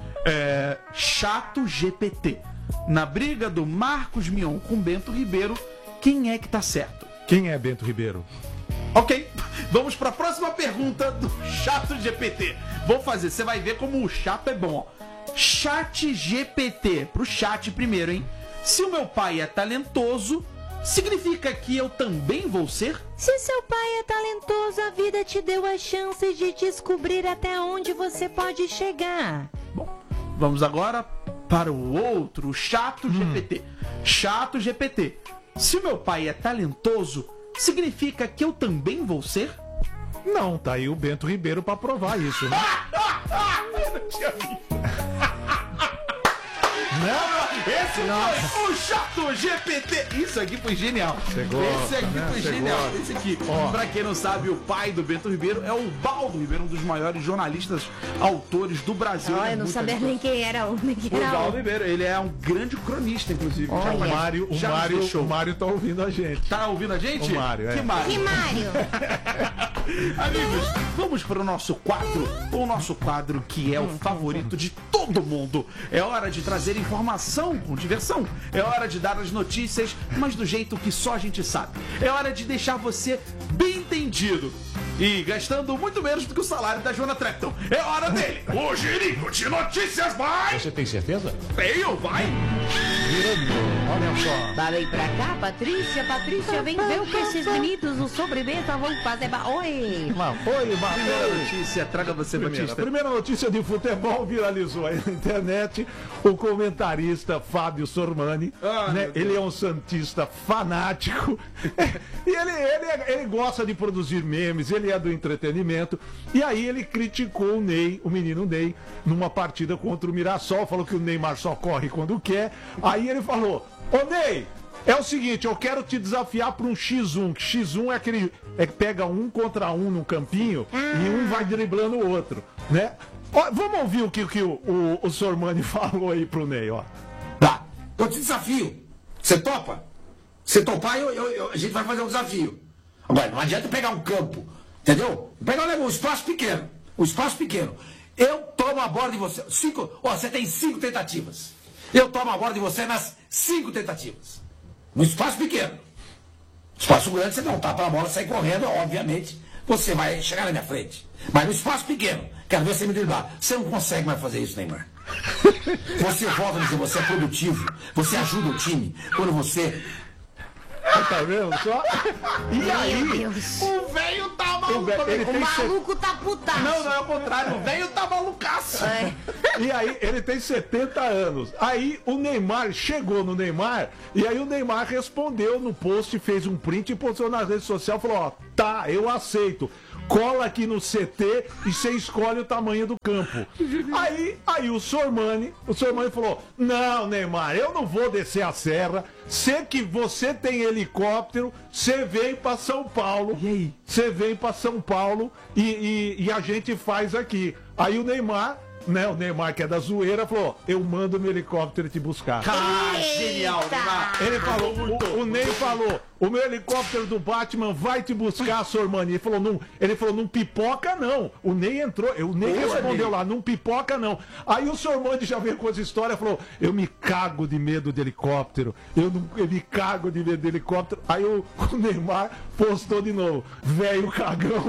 Chato GPT. Na briga do Marcos Mion com Bento Ribeiro, quem é que tá certo? Quem é Bento Ribeiro? Ok, vamos pra próxima pergunta do Chato GPT. Vou fazer, você vai ver como o chato é bom. Chat GPT, pro chat primeiro, hein? Se o meu pai é talentoso, significa que eu também vou ser? Se seu pai é talentoso, a vida te deu a chance de descobrir até onde você pode chegar. Bom, vamos agora para o outro, Chato GPT. Chato GPT. Se o meu pai é talentoso, significa que eu também vou ser? Não, tá aí o Bento Ribeiro pra provar isso, né? Eu não tinha visto. Esse foi o Chato GPT. Isso aqui foi genial. Esse aqui foi genial. Esse aqui, pra quem não sabe, o pai do Bento Ribeiro é o Baldo Ribeiro, um dos maiores jornalistas, autores do Brasil. Eu não sabia nem quem era o Baldo Ribeiro, ele é um grande cronista, inclusive. O Mário tá ouvindo a gente. Tá ouvindo a gente? O Mário, Que Mário? Que Mário? Amigos, vamos para o nosso quadro que é o favorito de todo mundo. É hora de trazer informação com diversão. É hora de dar as notícias, mas do jeito que só a gente sabe. É hora de deixar você bem entendido e gastando muito menos do que o salário da Joana Trepton. É hora dele. O Girico de Notícias vai! Você tem certeza? Tenho, vai! Olha só. Falei pra cá, Patrícia, vem ver o que esses meninos no Sobremesa vão fazer. Oi! Primeira notícia, traga você, Batista. Primeira notícia de futebol viralizou aí na internet. O comentarista Fábio Sormani, né? Ele é um santista fanático e ele gosta de produzir memes, ele é do entretenimento. E aí ele criticou o Ney, o menino Ney, numa partida contra o Mirassol, falou que o Neymar só corre quando quer. Aí ele falou: ô Ney, é o seguinte, eu quero te desafiar para um X1. X1 é aquele que pega 1 contra 1 no campinho e um vai driblando o outro, né? Ó, vamos ouvir o que o Sormani falou aí pro Ney, ó. Tá, eu te desafio. Você topa? Se topar, a gente vai fazer um desafio. Agora, não adianta pegar um campo, entendeu? Pegar um espaço pequeno. Eu tomo a bola de você. Você tem 5 tentativas. Eu tomo a bola de você nas 5 tentativas. No espaço pequeno. Espaço grande, você dá um tapa na bola, sai correndo, obviamente, você vai chegar na minha frente. Mas no espaço pequeno, quero ver você me driblar. Você não consegue mais fazer isso, Neymar. Você volta a dizer, você é produtivo, você ajuda o time, quando você... Tá vendo só? E aí, O velho tá maluco. O maluco tá putaço. Não é o contrário. O velho tá malucaço. E aí, ele tem 70 anos. Aí o Neymar chegou no Neymar e aí o Neymar respondeu no post, fez um print e postou na rede social, falou, ó, tá, eu aceito. Cola aqui no CT e você escolhe o tamanho do campo. Aí o Sormani falou, não, Neymar, eu não vou descer a serra. Sei que você tem helicóptero, você vem pra São Paulo. E aí? Você vem pra São Paulo e a gente faz aqui. Aí o Neymar, né, o Neymar que é da zoeira, falou, eu mando meu helicóptero te buscar. Genial, Neymar. Ele falou, o Ney falou, o meu helicóptero do Batman vai te buscar, Sormani. Ele falou, não pipoca não. O Ney entrou, o Ney respondeu lá, não pipoca não. Aí o Sormani já veio com essa história, falou, eu me cago de medo de helicóptero. Eu me cago de medo de helicóptero. Aí o Neymar postou de novo, velho cagão.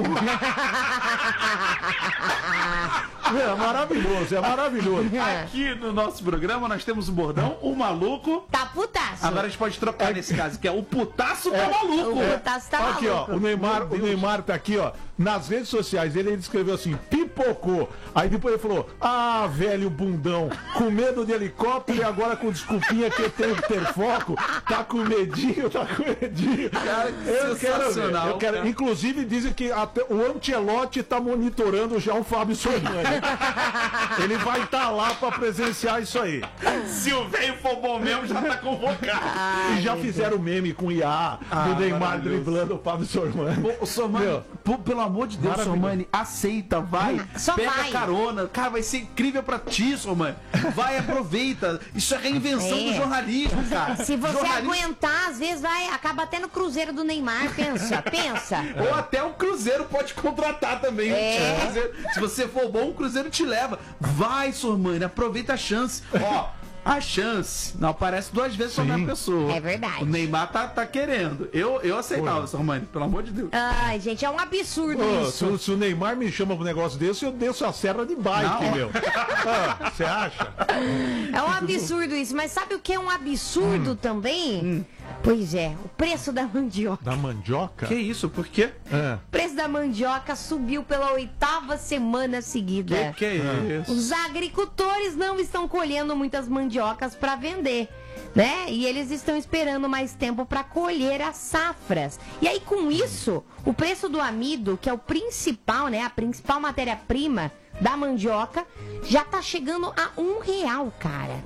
É maravilhoso. Aqui no nosso programa nós temos o bordão, o maluco tá putaço. Agora a gente pode trocar nesse caso, que é o putaço tá maluco. O putaço tá Aqui, maluco. ó, o Neymar tá aqui, ó, nas redes sociais, ele escreveu assim, pipocou. Aí depois ele falou, velho bundão, com medo de helicóptero e agora com desculpinha que eu tenho que ter foco, tá com medinho. Cara, Eu quero ver, cara. inclusive dizem que até o Ancelotti tá monitorando já o Fábio Sormani. Ele vai estar lá pra presenciar isso aí. Se o velho for bom mesmo, já tá convocado. E já fizeram meme com o IA do Neymar maravilhoso. driblando o Fábio Sormani. Ô, Sormani, pelo amor de Deus, Maravilhoso. Sormani, aceita, vai. Só pega vai. carona. Cara, vai ser incrível pra ti, Sormani. Vai, aproveita. Isso é reinvenção do jornalismo, cara. Se você Jornalismo- aguentar, às vezes acaba até no Cruzeiro do Neymar, pensa. Ou até o Cruzeiro pode contratar também. É. Cruzeiro. Se você for bom, o Cruzeiro te leva. Vai, Sormani, aproveita a chance. Ó, a chance não aparece 2 vezes só na pessoa. É verdade. O Neymar tá querendo. Eu aceitava, Sormani, pelo amor de Deus. Ai, gente, é um absurdo isso. Se o Neymar me chama pra um negócio desse, eu desço a serra de bike, Não. meu. Você acha? É um absurdo isso, mas sabe o que é um absurdo também? Pois é, o preço da mandioca. Da mandioca? Que isso? Por quê? É. O preço da mandioca subiu pela 8ª semana seguida. Que é isso? Os agricultores não estão colhendo muitas mandiocas para vender, né? E eles estão esperando mais tempo para colher as safras. E aí com isso, o preço do amido, que é o principal, né, a principal matéria-prima da mandioca, já tá chegando a R$1, cara.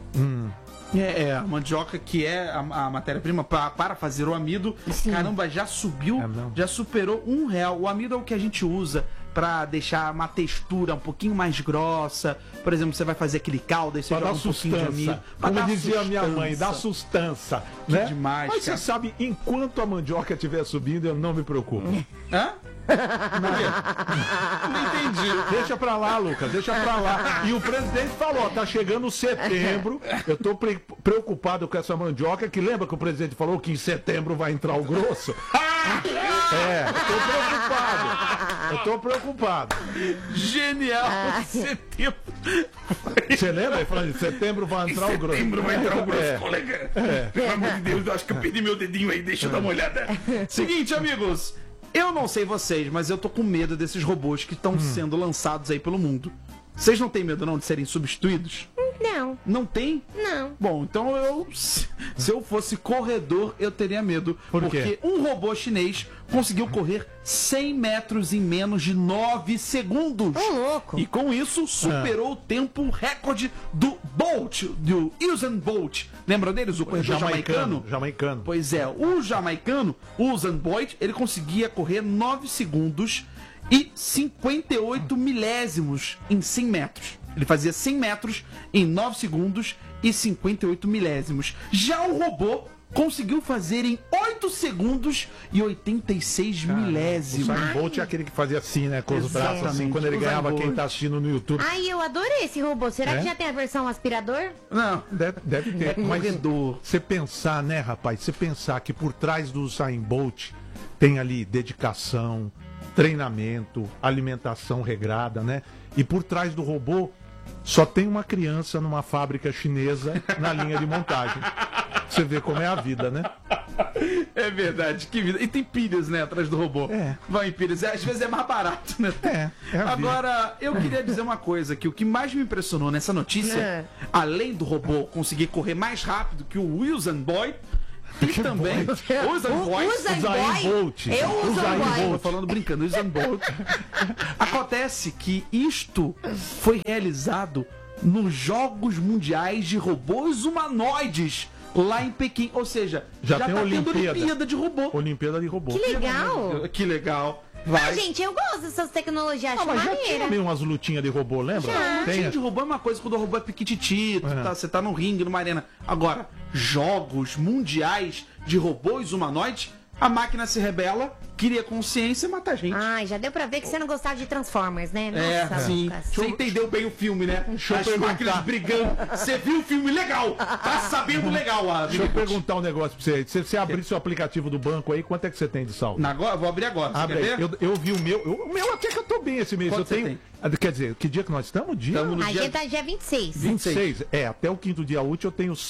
A mandioca que é a matéria-prima para fazer o amido, caramba, já subiu, já superou R$1. O amido é o que a gente usa pra deixar uma textura um pouquinho mais grossa. Por exemplo, você vai fazer aquele caldo e você Pra joga dar um pouquinho de amido. sustância. Pra Como dar dizia a minha sustância. mãe, dá sustância. Né? demais, Mas cara. você sabe, enquanto a mandioca estiver subindo, eu não me preocupo. Hã? Não entendi. Deixa pra lá, Lucas, deixa pra lá. E o presidente falou, tá chegando setembro, eu tô preocupado com essa mandioca, que lembra que o presidente falou que em setembro vai entrar o grosso? Eu tô preocupado. Genial. Setembro. Você lembra? Ele falou, em setembro vai entrar o grosso. Setembro vai entrar o grosso, colega. Pelo amor de Deus, eu acho que eu perdi meu dedinho aí, deixa eu dar uma olhada. Seguinte, amigos. Eu não sei vocês, mas eu tô com medo desses robôs que estão sendo lançados aí pelo mundo. Vocês não têm medo não de serem substituídos? Não. Não tem? Não. Bom, então se eu fosse corredor, eu teria medo. Por quê? Porque um robô chinês conseguiu correr 100 metros em menos de 9 segundos. Ô, louco. E com isso, superou o tempo recorde do Bolt, do Usain Bolt. Lembram deles? O corredor jamaicano? Jamaicano. Pois é, o jamaicano, o Usain Bolt, ele conseguia correr 9 segundos e 58 milésimos em 100 metros. Ele fazia 100 metros em 9 segundos e 58 milésimos. Já o robô conseguiu fazer em 8 segundos e 86 O milésimos. Usain Bolt é aquele que fazia assim, né? Com os braços assim, quando ele Usain ganhava Bolt. quem tá assistindo no YouTube. Ai, eu adorei esse robô. Será que já tem a versão aspirador? Não. Deve ter. Mas você pensar, né, rapaz? Você pensar que por trás do Usain Bolt tem ali dedicação, treinamento, alimentação regrada, né? E por trás do robô só tem uma criança numa fábrica chinesa na linha de montagem. Você vê como é a vida, né? É verdade, que vida. E tem pilhas, né, atrás do robô. Vai em pilhas. Às vezes é mais barato, né? É a vida. Agora, eu queria dizer uma coisa, que o que mais me impressionou nessa notícia, além do robô conseguir correr mais rápido que o Usain Bolt, tem também Usain Bolt. Eu uso Usain Bolt. Bolt. Falando brincando, Usain Bolt. Acontece que isto foi realizado nos Jogos Mundiais de Robôs Humanoides lá em Pequim. Ou seja, Já tem tá tendo Olimpíada. Olimpíada de robô. Olimpíada de robô. Que legal. Que legal. Ah, Vai. gente, eu gosto dessas tecnologias, acho mas já maneira. tinha meio umas lutinhas de robô, lembra? Lutinha de robô é uma coisa, quando o robô é piquititito, você tá no ringue, numa arena. Agora, jogos mundiais de robôs humanoides, a máquina se rebela, cria consciência e mata a gente. Ai, já deu pra ver que você não gostava de Transformers, né? Sim. Lucas. Você entendeu bem o filme, né? Deixa eu As perguntar. máquinas brigando. Você viu o filme legal. Tá sabendo legal. Deixa eu perguntar um negócio pra você. Se você abrir seu aplicativo do banco aí, quanto é que você tem de saldo? Agora, vou abrir agora. Você Abre quer aí. ver? Eu vi o meu. O meu até que eu tô bem esse mês. Quanto Eu tenho. você Quer dizer, que dia que nós estamos? Dia Estamos no A dia gente tá dia 26. 26. Até o quinto dia útil eu tenho R$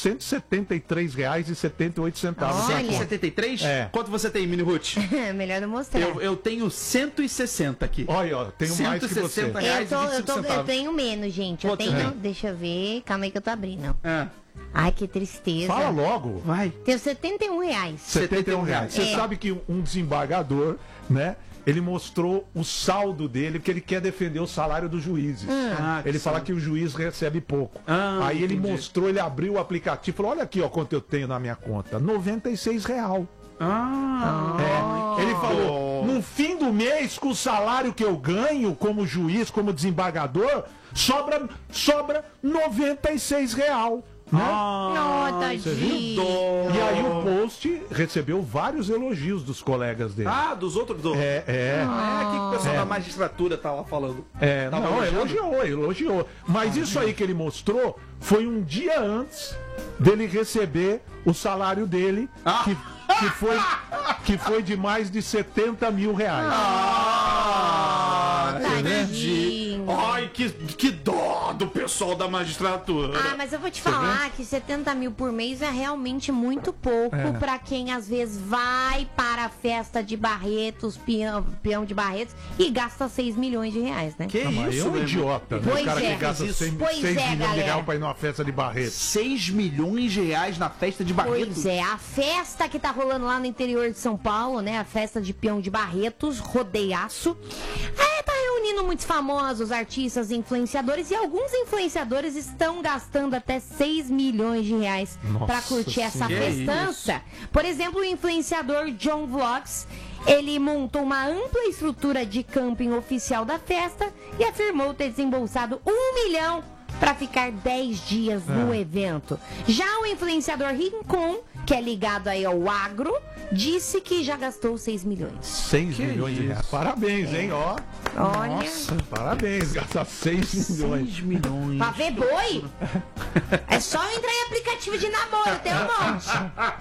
173,78. Olha. 173? É. Quanto você tem, Mini Ruth? Melhor não mostrar. Eu tenho 160 aqui. Olha, ó, tenho mais que você. Eu tenho menos, gente. Eu Quanto tenho. tem? Deixa eu ver. Calma aí que eu tô abrindo. É. Ai, que tristeza. Fala logo. Vai. Tenho R$71. R$71. Você É. sabe que um desembargador, né? Ele mostrou o saldo dele, porque ele quer defender o salário dos juízes. Ele fala que o juiz recebe pouco. Aí ele entendi. mostrou, ele abriu o aplicativo e falou: olha aqui, ó, quanto eu tenho na minha conta. R$96. Ele falou: no fim do mês, com o salário que eu ganho como juiz, como desembargador, sobra R$96. Né? Não, tadinho. E aí o post recebeu vários elogios dos colegas dele. Dos outros do. É. que o pessoal da magistratura tava falando. Tava Não, elogiando? elogiou. Mas isso aí que ele mostrou foi um dia antes dele receber o salário dele, que foi de mais de R$70 mil. Tadinho. Ai, que dó do pessoal da magistratura. Ah, mas eu vou te falar que 70 mil por mês é realmente muito pouco pra quem às vezes vai para a festa de Barretos, peão de Barretos, e gasta 6 milhões de reais, né? Que Mas isso, é um meu idiota, né? Pois O cara é. que gasta Isso. 6 Pois milhões é, de galera. reais pra ir numa festa de Barreto. 6 milhões de reais na festa de Barretos. Pois é, a festa que tá rolando lá no interior de São Paulo, né? A festa de peão de Barretos, rodeiaço. Tá reunindo muitos famosos, artistas, influenciadores, e alguns influenciadores estão gastando até 6 milhões de reais pra curtir essa Que festança. Por exemplo, o influenciador John Vlogs, ele montou uma ampla estrutura de camping oficial da festa e afirmou ter desembolsado 1 milhão para ficar 10 dias no evento. Já o influenciador Rincon, que é ligado aí ao agro, disse que já gastou 6 milhões. 6 milhões de reais. Parabéns, hein, ó. Olha. Nossa, parabéns, gastar 6 milhões. 6 milhões. Pra ver boi? É só entrar em aplicativo de namoro, tem um monte.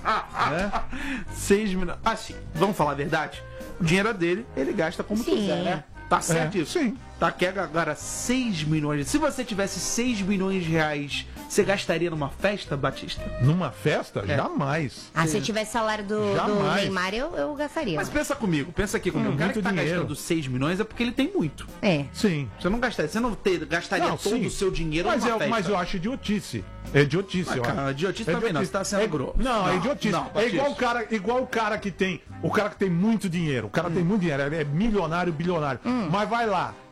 6 milhões. Assim, vamos falar a verdade? O dinheiro é dele, ele gasta como Sim. quiser, né? Tá certo isso? Sim. Tá, que agora 6 milhões. Se você tivesse 6 milhões de reais, você gastaria numa festa, Batista? Numa festa? Jamais. Ah, se eu tivesse salário do Jamais. Neymar, eu gastaria. Mas pensa comigo, pensa aqui comigo. O cara que muito tá dinheiro. gastando 6 milhões é porque ele tem muito. É. Sim. Você não gastaria, gastaria Não, todo sim. o seu dinheiro Mas, numa festa. mas eu acho idiotice. É idiotice, eu Cara, acho. idiotice também não, você tá sendo grosso. Não, é idiotice. não, É igual Batista. o cara que tem. O cara que tem muito dinheiro. O cara tem muito dinheiro, é milionário, bilionário. Mas vai lá,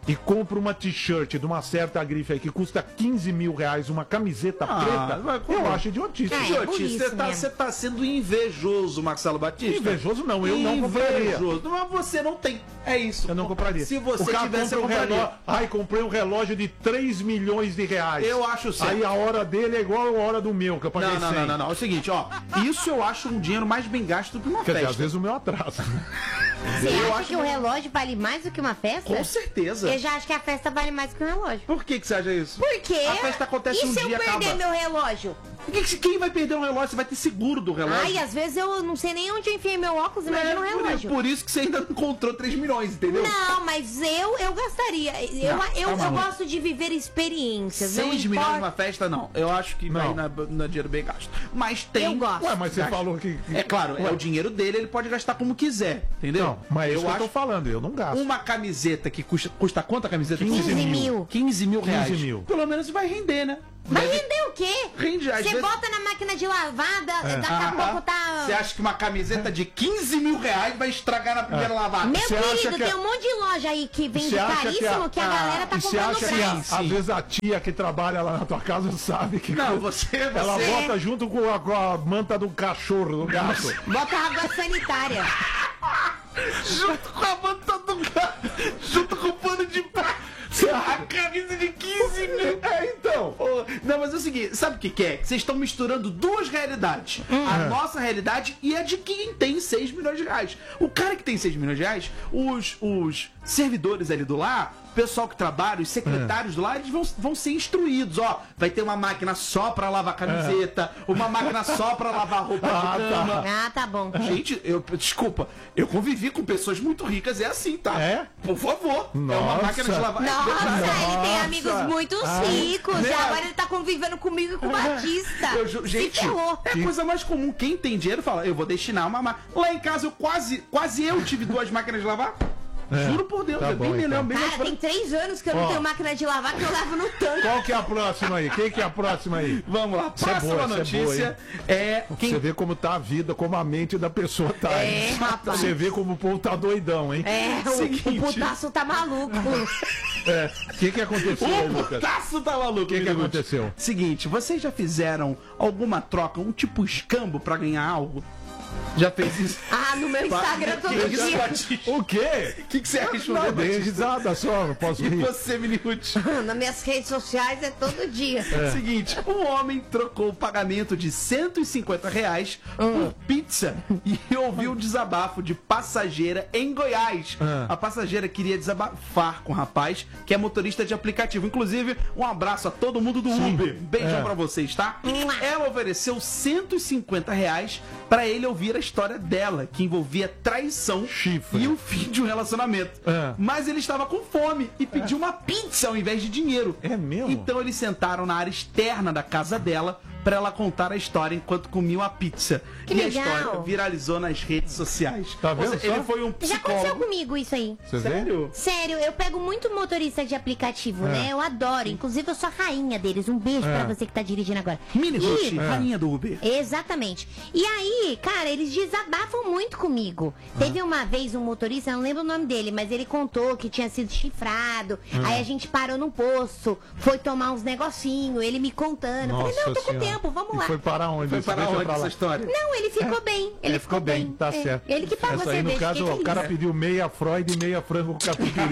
e compro uma t-shirt de uma certa grife aí que custa 15 mil reais, uma camiseta preta, eu acho idiotice. Idiotice, você tá sendo invejoso, Marcelo Batista. Invejoso não, eu não compraria. Invejoso, mas você não tem. É isso. Eu não compraria. Se você o cara tivesse, compra eu compraria. Ai, comprei um relógio de 3 milhões de reais. Eu acho certo. Aí a hora dele é igual a hora do meu, que eu paguei 100. Não. É o seguinte, ó. Isso eu acho um dinheiro mais bem gasto do que uma Quer festa. dizer, às vezes o meu atrasa. Você acha que o relógio vale mais do que uma festa? Com certeza. Eu já acho que a festa vale mais do que o relógio. Por que você acha isso? Porque a festa acontece um dia e acaba. E se eu perder meu relógio? Quem vai perder um relógio? Você vai ter seguro do relógio. Ai, às vezes eu não sei nem onde eu enfiei meu óculos, imagina um relógio. Por isso que você ainda não encontrou 3 milhões, entendeu? Não, mas eu gastaria. Eu gosto de viver experiências. 6 milhões numa festa, não. Eu acho que vai na dinheiro bem gasto. Mas tem... Eu gosto. Ué, mas você falou que... É claro, é o dinheiro dele, ele pode gastar como quiser, entendeu? Não, mas eu tô falando, eu não gasto. Uma camiseta que custa quanto a camiseta? 15 mil. 15 mil reais. 15 mil. Pelo menos vai render, né? Vai render o quê? Rende, às Você vezes... bota na máquina de lavada, daqui a pouco tá... Você acha que uma camiseta de 15 mil reais vai estragar na primeira lavada? Meu Você acha querido, que tem um monte de loja aí que vende caríssimo que a galera tá comprando Você acha que às vezes a tia que trabalha lá na tua casa sabe que... Não, você... Ela bota junto com a manta do cachorro, do gato. Bota água sanitária. Junto com a manta do gato. Junto com o pano de prato. A camisa de 15 mil. Então. Não, mas é o seguinte, sabe o que é? Que vocês estão misturando duas realidades. A nossa realidade e a de quem tem 6 milhões de reais. O cara que tem 6 milhões de reais, os servidores ali do lar, o pessoal que trabalha, os secretários do lar, eles vão ser instruídos. Ó, vai ter uma máquina só pra lavar camiseta, uma máquina só pra lavar roupa de cama. Ah, tá bom. Gente, desculpa, eu convivi com pessoas muito ricas, é assim, tá? É? Por favor. Nossa. É uma máquina de lavar. Nossa, ele tem amigos muito ricos. Né? Agora ele tá convivendo comigo e com o Batista. Gente, Se ferrou. é a coisa mais comum. Quem tem dinheiro fala, eu vou destinar uma máquina. Lá em casa, quase eu tive 2 máquinas de lavar. Juro por Deus, Tá é bem bom, melhor. então. Bem Cara, tem 3 anos que eu não tenho máquina de lavar, que eu lavo no tanque. Qual que é a próxima aí? Quem que é a próxima aí? Vamos lá, Isso é próxima boa, isso é notícia é quem... Você vê como tá a vida, como a mente da pessoa tá. hein? Rapaz. Você vê como o povo tá doidão, hein? O putaço tá maluco. O que aconteceu aí, O Lucas? putaço tá maluco. O que aconteceu? Seguinte, vocês já fizeram alguma troca, um tipo escambo pra ganhar algo? Já fez isso? Ah, no meu Instagram todo dia. O quê? O que você acha? Não, dei risada só, não posso E rir. você, Minute? Nas minhas redes sociais é todo dia. Seguinte, um homem trocou o pagamento de R$150 por pizza e ouviu o desabafo de passageira em Goiás. A passageira queria desabafar com o rapaz, que é motorista de aplicativo. Inclusive, um abraço a todo mundo do Uber. Beijão pra vocês, tá? Ela ofereceu R$150 pra ele ouvir a história dela, que envolvia traição e o fim de um relacionamento. Mas ele estava com fome e pediu uma pizza ao invés de dinheiro. É mesmo? Então eles sentaram na área externa da casa dela pra ela contar a história enquanto comiam a pizza. Que e legal. a história viralizou nas redes sociais. Tá vendo Ou seja, só? ele foi um Já aconteceu psicólogo. comigo isso aí. Você vê? Sério? Sério, eu pego muito motorista de aplicativo, né? Eu adoro. Inclusive, eu sou a rainha deles. Um beijo pra você que tá dirigindo agora. Mini Ruth, E- rainha do Uber. Exatamente. E aí, cara, eles desabafam muito comigo. Teve uma vez um motorista, eu não lembro o nome dele, mas ele contou que tinha sido chifrado. Aí a gente parou num posto, foi tomar uns negocinhos, ele me contando. Eu falei, não, tô com Senhora. tempo, vamos E lá. foi para onde? Foi para Deixa onde pra lá. essa história? Não, ele ficou bem. Ele ficou bem. Tá É, certo. Ele que pagou a Essa aí, no cerveja. caso, fiquei o cara feliz. pediu meia Freud e meia frango com catupiry.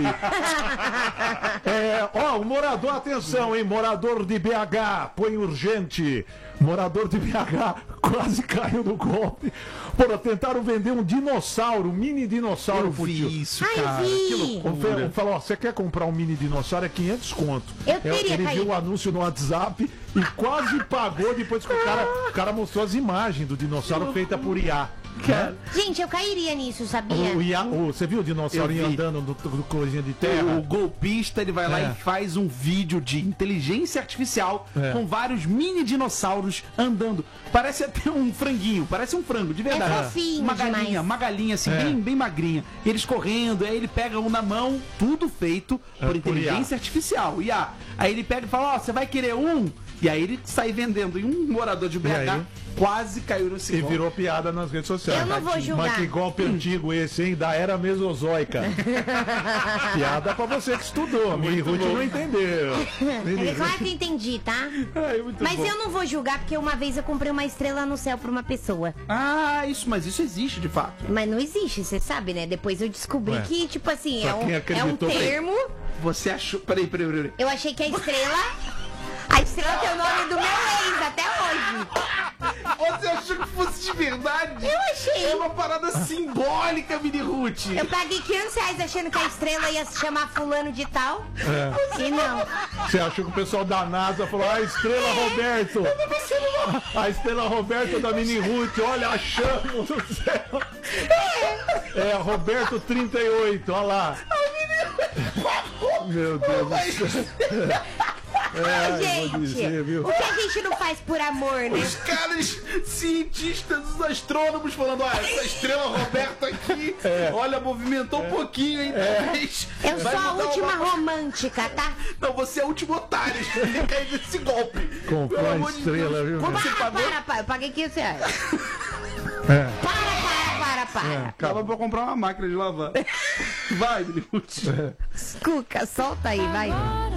O morador, atenção, hein? Morador de BH, põe urgente. Morador de BH quase caiu no golpe. Porra, tentaram vender um dinossauro, um mini dinossauro Eu pro tio. vi isso, Ai, cara. vi. Que loucura. Falou, ó, você quer comprar um mini dinossauro? É 500 conto. Eu teria Ele caído. viu o anúncio no WhatsApp e quase pagou depois que o cara mostrou as imagens do dinossauro feita por IA. Gente, eu cairia nisso, sabia? Você viu o dinossaurinho Eu vi. andando no coisinha de terra? O golpista, ele vai lá e faz um vídeo de inteligência artificial com vários mini dinossauros andando. Parece até um franguinho, parece um frango, de verdade. É fofinho demais. Uma galinha assim, bem magrinha. Eles correndo, aí ele pega um na mão, tudo feito por por inteligência artificial. IA. Aí ele pega e fala, ó, você vai querer um? E aí ele sai vendendo. E um morador de BH quase caiu nesse E golpe. virou piada nas redes sociais. Eu não vou julgar. Mas que golpe antigo esse, hein? Da era mesozoica. Piada pra você que estudou. A Mini Ruth não entendeu. É claro que eu entendi, tá? Mas bom. eu não vou julgar, porque uma vez eu comprei uma estrela no céu pra uma pessoa. Mas isso existe de fato. Mas não existe, você sabe, né? Depois eu descobri Ué. que, tipo assim, Pra é quem um acreditou, termo. Você achou. Peraí. Eu achei que a estrela. A estrela tem o nome do meu ex até hoje. Você achou que fosse de verdade? Eu achei. É uma parada simbólica, Mini Ruth. Eu paguei R$500 achando que a estrela ia se chamar fulano de tal. E não. Você achou que o pessoal da NASA falou, a Estrela Roberto. A Estrela Roberto da Mini Ruth, olha, achamos no céu. É, Roberto 38, olha lá. Meu Deus do céu. Vou dizer, viu? O que a gente não faz por amor, né? Os caras cientistas, os astrônomos falando, essa estrela Roberta aqui, olha, movimentou um pouquinho, hein? Talvez Eu vai sou a mudar última uma- romântica, tá? Não, você é o último otário que caiu nesse golpe. Comprou Pelo a amor de estrela, Deus. viu? Quanto você pagou? Para, eu paguei R$500. É. Para. Acaba pra comprar uma máquina de lavar. Vai, Mini Ruth. Cuca, solta aí, vai.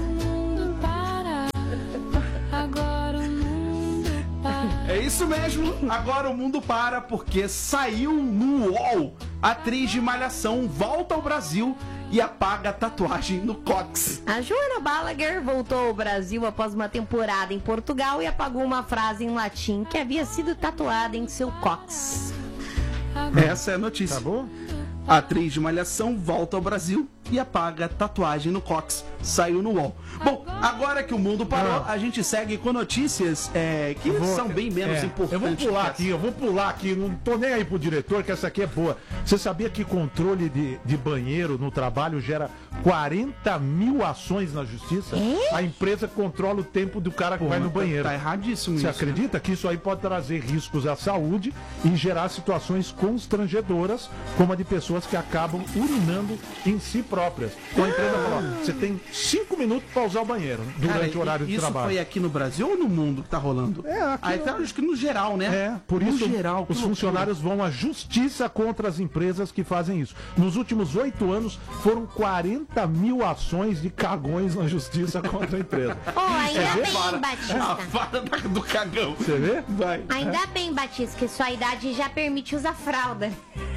É isso mesmo, agora o mundo para porque saiu no UOL. A atriz de Malhação volta ao Brasil e apaga a tatuagem no cóccix. A Joana Balaguer voltou ao Brasil após uma temporada em Portugal e apagou uma frase em latim que havia sido tatuada em seu cóccix. Essa é a notícia. Tá bom? A atriz de Malhação volta ao Brasil e apaga a tatuagem no cóccix. Saiu no UOL. Bom, agora que o mundo parou, a gente segue com notícias que são bem menos importantes. Eu vou pular aqui, não tô nem aí pro diretor, que essa aqui é boa. Você sabia que controle de banheiro no trabalho gera 40 mil ações na justiça? A empresa controla o tempo do cara que vai no banheiro. Tá erradíssimo Você isso. acredita que isso aí pode trazer riscos à saúde e gerar situações constrangedoras, como a de pessoas que acabam urinando em si próprias? Então a empresa fala, ó, você tem 5 minutos para usar o banheiro durante Cara, o horário de isso trabalho. foi aqui no Brasil ou no mundo que tá rolando? Aqui Então, acho que no geral, né? É, por no isso geral, que os loucura. funcionários vão à justiça contra as empresas que fazem isso. Nos últimos 8 anos, foram 40 mil ações de cagões na justiça contra a empresa. Ainda Quer ver? bem, Batista. A vara do cagão. Você vê? Vai. Ainda bem, Batista, que sua idade já permite usar fralda.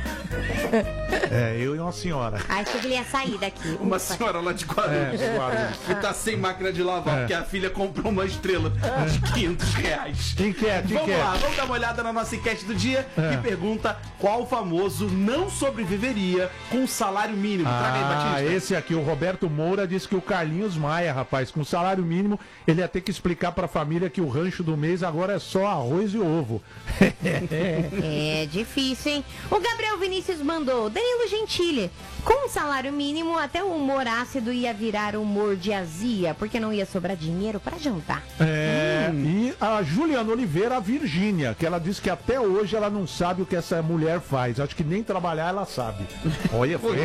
É, eu e uma senhora. Achei que ele ia sair daqui. Uma senhora lá de Guarulhos. É, de Guarulhos. Que tá sem máquina de lavar, porque a filha comprou uma estrela de R$500. Quem quer? Vamos lá, vamos dar uma olhada na nossa enquete do dia, que pergunta qual famoso não sobreviveria com salário mínimo. Traga aí, Batista. Esse aqui, o Roberto Moura, disse que o Carlinhos Maia, rapaz, com salário mínimo, ele ia ter que explicar pra família que o rancho do mês agora é só arroz e ovo. É difícil, hein? O Gabriel Vinícius mandou, Danilo Gentili, com um salário mínimo, até o humor ácido ia virar humor de azia, porque não ia sobrar dinheiro pra jantar. E a Juliana Oliveira, a Virgínia, que ela disse que até hoje ela não sabe o que essa mulher faz. Acho que nem trabalhar ela sabe. Olha, foi.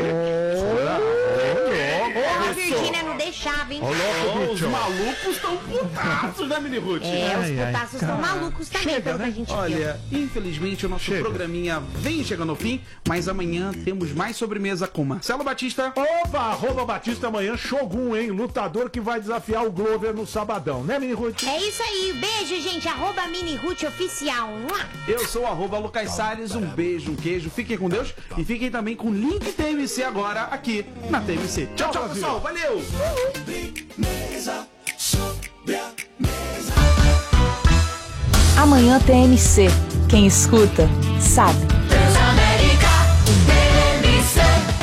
A Virgínia não deixava, hein? Os malucos estão putaços, né, Mini Ruth? Os putaços são malucos também, pelo que a gente viu. Olha, infelizmente o nosso programinha vem chegando ao fim, mas amanhã temos mais sobremesa com Marcelo Batista. Opa, arroba Batista amanhã, Shogun, hein? Lutador que vai desafiar o Glover no sabadão, né, Mini Ruth? É isso aí, beijo, gente, arroba Mini Ruth Oficial. Eu sou o arroba Lucas Salles, um beijo, um queijo, fiquem com Deus e fiquem também com o link TMC agora aqui na TMC. Tchau, tchau, pessoal, valeu! Amanhã TMC. Quem escuta, sabe. Transamérica TMC.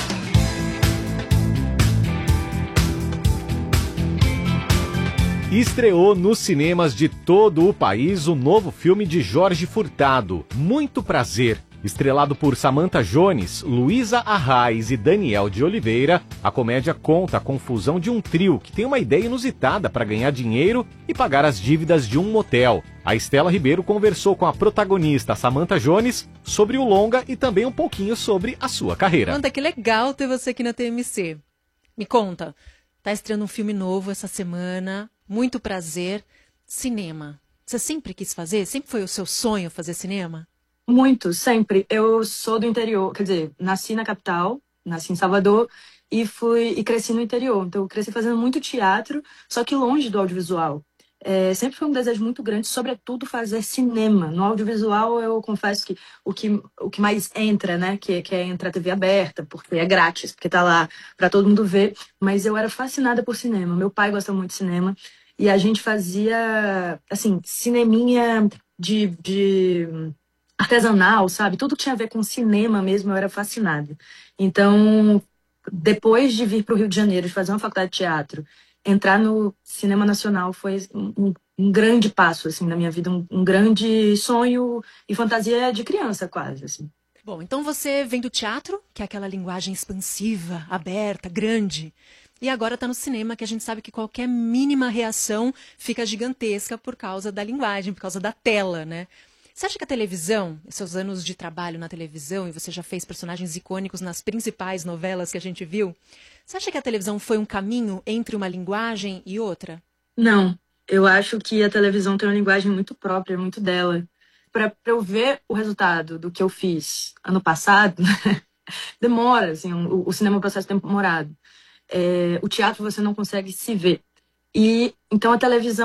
Estreou nos cinemas de todo o país o novo filme de Jorge Furtado, Muito Prazer. Estrelado por Samantha Jones, Luísa Arraes e Daniel de Oliveira, a comédia conta a confusão de um trio que tem uma ideia inusitada para ganhar dinheiro e pagar as dívidas de um motel. A Estela Ribeiro conversou com a protagonista Samantha Jones sobre o longa e também um pouquinho sobre a sua carreira. Conta, que legal ter você aqui na TMC. Me conta, tá estreando um filme novo essa semana, Muito Prazer. cinema. Você sempre quis fazer? Sempre foi o seu sonho fazer cinema? Muito, sempre. Eu sou do interior, quer dizer, nasci na capital, nasci em Salvador e cresci no interior. Então eu cresci fazendo muito teatro, só que longe do audiovisual. Sempre foi um desejo muito grande, sobretudo fazer cinema. No audiovisual, eu confesso que o que mais entra, né, que é entrar TV aberta, porque é grátis, porque tá lá para todo mundo ver. Mas eu era fascinada por cinema. Meu pai gosta muito de cinema e a gente fazia, assim, cineminha de artesanal, sabe? Tudo que tinha a ver com cinema mesmo, eu era fascinada. Então, depois de vir para o Rio de Janeiro, de fazer uma faculdade de teatro, entrar no cinema nacional foi um grande passo, assim, na minha vida, um grande sonho e fantasia de criança, quase, assim. Bom, então você vem do teatro, que é aquela linguagem expansiva, aberta, grande, e agora está no cinema, que a gente sabe que qualquer mínima reação fica gigantesca por causa da linguagem, por causa da tela, né? Você acha que a televisão, seus anos de trabalho na televisão, e você já fez personagens icônicos nas principais novelas que a gente viu, você acha que a televisão foi um caminho entre uma linguagem e outra? Não, eu acho que a televisão tem uma linguagem muito própria, muito dela. Para eu ver o resultado do que eu fiz ano passado, demora, assim, o cinema é um processo demorado. O teatro você não consegue se ver. E então a televisão